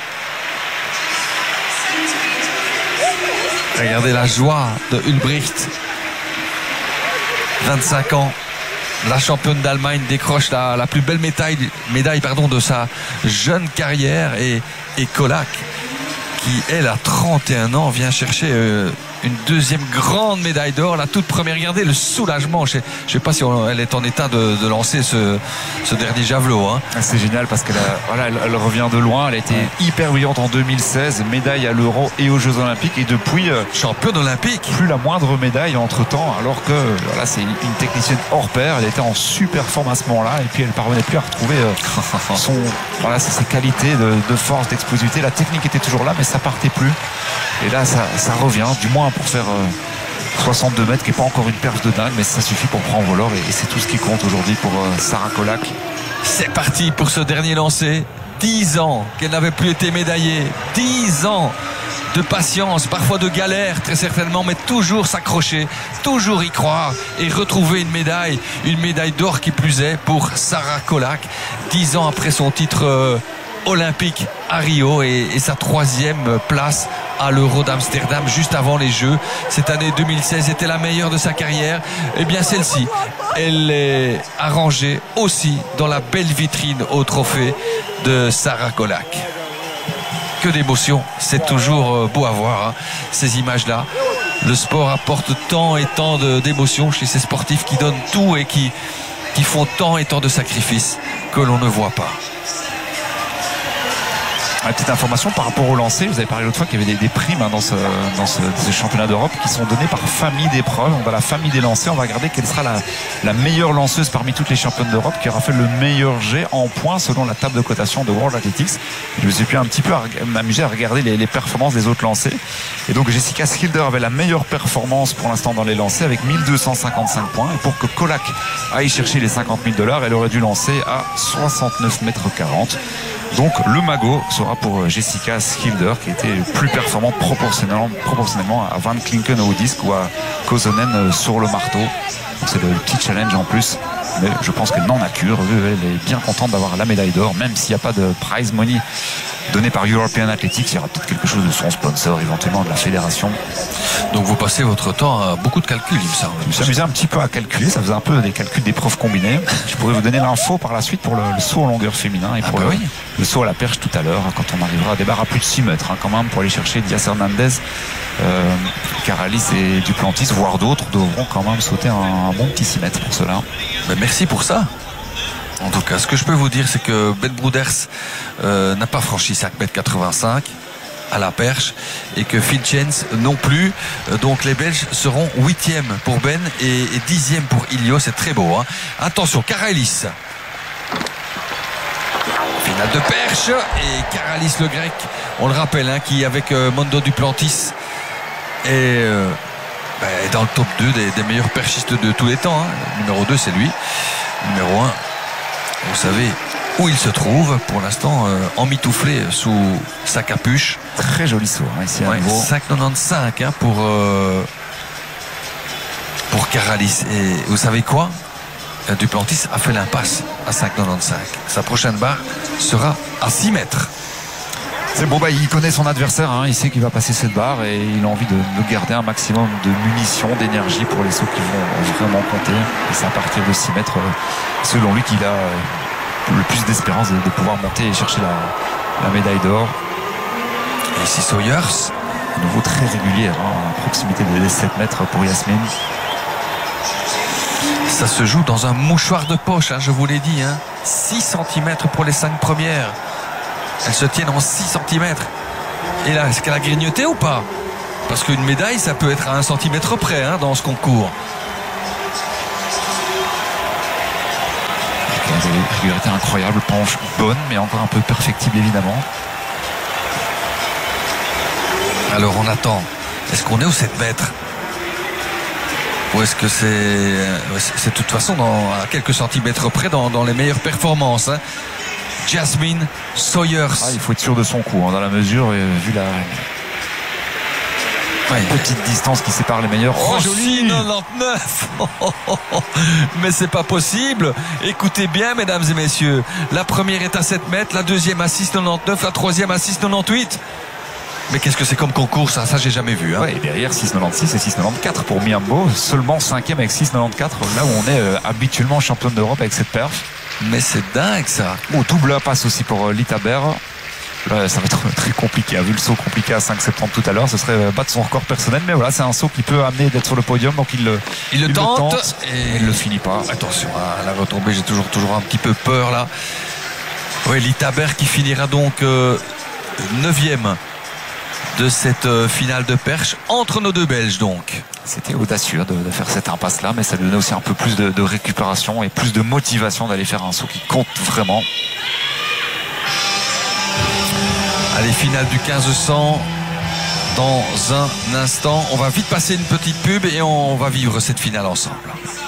regardez la joie de Ulbricht. vingt-cinq ans. La championne d'Allemagne décroche la, la plus belle médaille, médaille pardon, de sa jeune carrière et, et Colac, qui elle a trente et un ans, vient chercher euh, une deuxième grande médaille d'or, la toute première. Regardez le soulagement. Je ne sais pas si on, elle est en état de, de lancer ce, ce dernier javelot. Hein. C'est génial parce qu'elle a, voilà, elle, elle revient de loin. Elle a été ouais. hyper brillante en deux mille seize, médaille à l'Euro et aux Jeux Olympiques. Et depuis, euh, championne olympique. Plus la moindre médaille entre temps, alors que voilà, c'est une technicienne hors pair. Elle était en super forme à ce moment-là. Et puis elle ne parvenait plus à retrouver euh, son, voilà, ses qualités de, de force, d'explosivité. La technique était toujours là, mais ça partait plus. Et là, ça, ça revient, du moins pour faire euh, soixante-deux mètres, qui n'est pas encore une perf de dingue, mais ça suffit pour prendre l'or. Et, et c'est tout ce qui compte aujourd'hui pour euh, Sarah Colac. C'est parti pour ce dernier lancer. dix ans qu'elle n'avait plus été médaillée. dix ans de patience, parfois de galère, très certainement, mais toujours s'accrocher, toujours y croire et retrouver une médaille, une médaille d'or qui plus est pour Sarah Colac. dix ans après son titre euh, olympique à Rio et, et sa troisième place à l'Euro d'Amsterdam juste avant les Jeux. Cette année deux mille seize était la meilleure de sa carrière. Et bien celle-ci, elle est arrangée aussi dans la belle vitrine au trophée de Sarah Colac. Que d'émotion, c'est toujours beau à voir hein, ces images-là. Le sport apporte tant et tant de, d'émotions chez ces sportifs qui donnent tout et qui, qui font tant et tant de sacrifices que l'on ne voit pas. Une petite information par rapport au lancer, vous avez parlé l'autre fois qu'il y avait des, des primes hein, dans, ce, dans ce, ce championnat d'Europe qui sont données par famille d'épreuves. Dans la famille des lancers, on va regarder quelle sera la, la meilleure lanceuse parmi toutes les championnes d'Europe qui aura fait le meilleur jet en points selon la table de cotation de World Athletics. Je me suis pu un petit peu m'amuser à regarder les, les performances des autres lancers. Et donc Jessica Schilder avait la meilleure performance pour l'instant dans les lancers avec mille deux cent cinquante-cinq points. Et pour que Colac aille chercher les cinquante mille dollars, elle aurait dû lancer à soixante-neuf mètres quarante. Donc le magot sera pour Jessica Schilder qui était plus performante proportionnellement, proportionnellement à Van Klinken au disque ou à Kosonen sur le marteau. Donc c'est le petit challenge en plus. Mais je pense qu'elle n'en a cure. Elle est bien contente d'avoir la médaille d'or, même s'il n'y a pas de prize money donné par European Athletics. Il y aura peut-être quelque chose de son sponsor, éventuellement de la fédération. Donc vous passez votre temps à beaucoup de calculs, il me semble. Je me suis amusé un petit peu à calculer. Ça faisait un peu des calculs d'épreuves combinées. Je pourrais vous donner l'info par la suite pour le, le saut en longueur féminin et pour ah bah le, oui. le saut à la perche tout à l'heure, quand on arrivera à des barres à plus de six mètres hein, quand même, pour aller chercher Diaz Hernandez. Euh, Caralis et Duplantis, voire d'autres, devront quand même sauter un, un bon petit six mètres pour cela. Ben merci pour ça. En tout cas, ce que je peux vous dire, c'est que Ben Broeders euh, n'a pas franchi cinq mètres quatre-vingt-cinq à la perche et que Phil Jens non plus. Euh, donc les Belges seront huitième pour Ben et, et dixième pour Ilio. C'est très beau. Hein. Attention, Caralis. Finale de perche et Caralis le grec, on le rappelle, hein, qui avec euh, Mondo Duplantis est euh, ben, dans le top deux des, des meilleurs perchistes de tous les temps. Hein. Numéro deux, c'est lui. Numéro un, vous savez où il se trouve pour l'instant, euh, emmitouflé sous sa capuche. Très joli saut hein, ici à ouais, nouveau. cinq virgule quatre-vingt-quinze hein, pour, euh, pour Caralis. Et vous savez quoi? Duplantis a fait l'impasse à cinq virgule quatre-vingt-quinze. Sa prochaine barre sera à six mètres. C'est bon, bah, il connaît son adversaire, hein, il sait qu'il va passer cette barre et il a envie de, de garder un maximum de munitions, d'énergie pour les sauts qui vont vraiment compter. Et c'est à partir de six mètres, selon lui, qu'il a le plus d'espérance de, de pouvoir monter et chercher la, la médaille d'or. Et ici Sawyers, à nouveau très régulier, hein, à proximité des sept mètres pour Yasmine. Ça se joue dans un mouchoir de poche, hein, je vous l'ai dit. Hein. six centimètres pour les cinq premières. Elles se tiennent en six centimètres. Et là, est-ce qu'elle a grignoté ou pas? Parce qu'une médaille, ça peut être à un centimètre près hein, dans ce concours. Une régularité incroyable, penche bonne, mais encore un peu perfectible évidemment. Alors on attend. Est-ce qu'on est au sept mètres? Ou est-ce que c'est... C'est de toute façon dans, à quelques centimètres près dans, dans les meilleures performances hein. Jasmine Sawyers. Ah, il faut être sûr de son coup, hein, dans la mesure, et, vu la ouais. petite distance qui sépare les meilleurs. Oh, joli six virgule quatre-vingt-dix-neuf. Mais c'est pas possible. Écoutez bien, mesdames et messieurs. La première est à sept mètres, la deuxième à six virgule quatre-vingt-dix-neuf, la troisième à six virgule quatre-vingt-dix-huit. Mais qu'est-ce que c'est comme concours ça? Ça j'ai jamais vu hein. Ouais, et derrière six virgule quatre-vingt-seize et six virgule quatre-vingt-quatorze pour Miambo, seulement cinquième avec six virgule quatre-vingt-quatorze, là où on est euh, habituellement championne d'Europe avec cette perf. Mais c'est dingue ça. Au double passe aussi pour euh, Litaber. Là, ça va être très compliqué, vu le saut compliqué à cinq virgule soixante tout à l'heure, ce serait euh, battre son record personnel, mais voilà, c'est un saut qui peut amener d'être sur le podium, donc il, il, il le il tente, le tente et il le finit pas. Attention à la retombée, j'ai toujours, toujours un petit peu peur là. Oui, Litaber qui finira donc euh, neuvième de cette euh, finale de perche entre nos deux Belges donc. C'était audacieux de, de faire cette impasse là, mais ça donnait aussi un peu plus de, de récupération et plus de motivation d'aller faire un saut qui compte vraiment. Allez, finale du quinze cents dans un instant. On va vite passer une petite pub et on va vivre cette finale ensemble.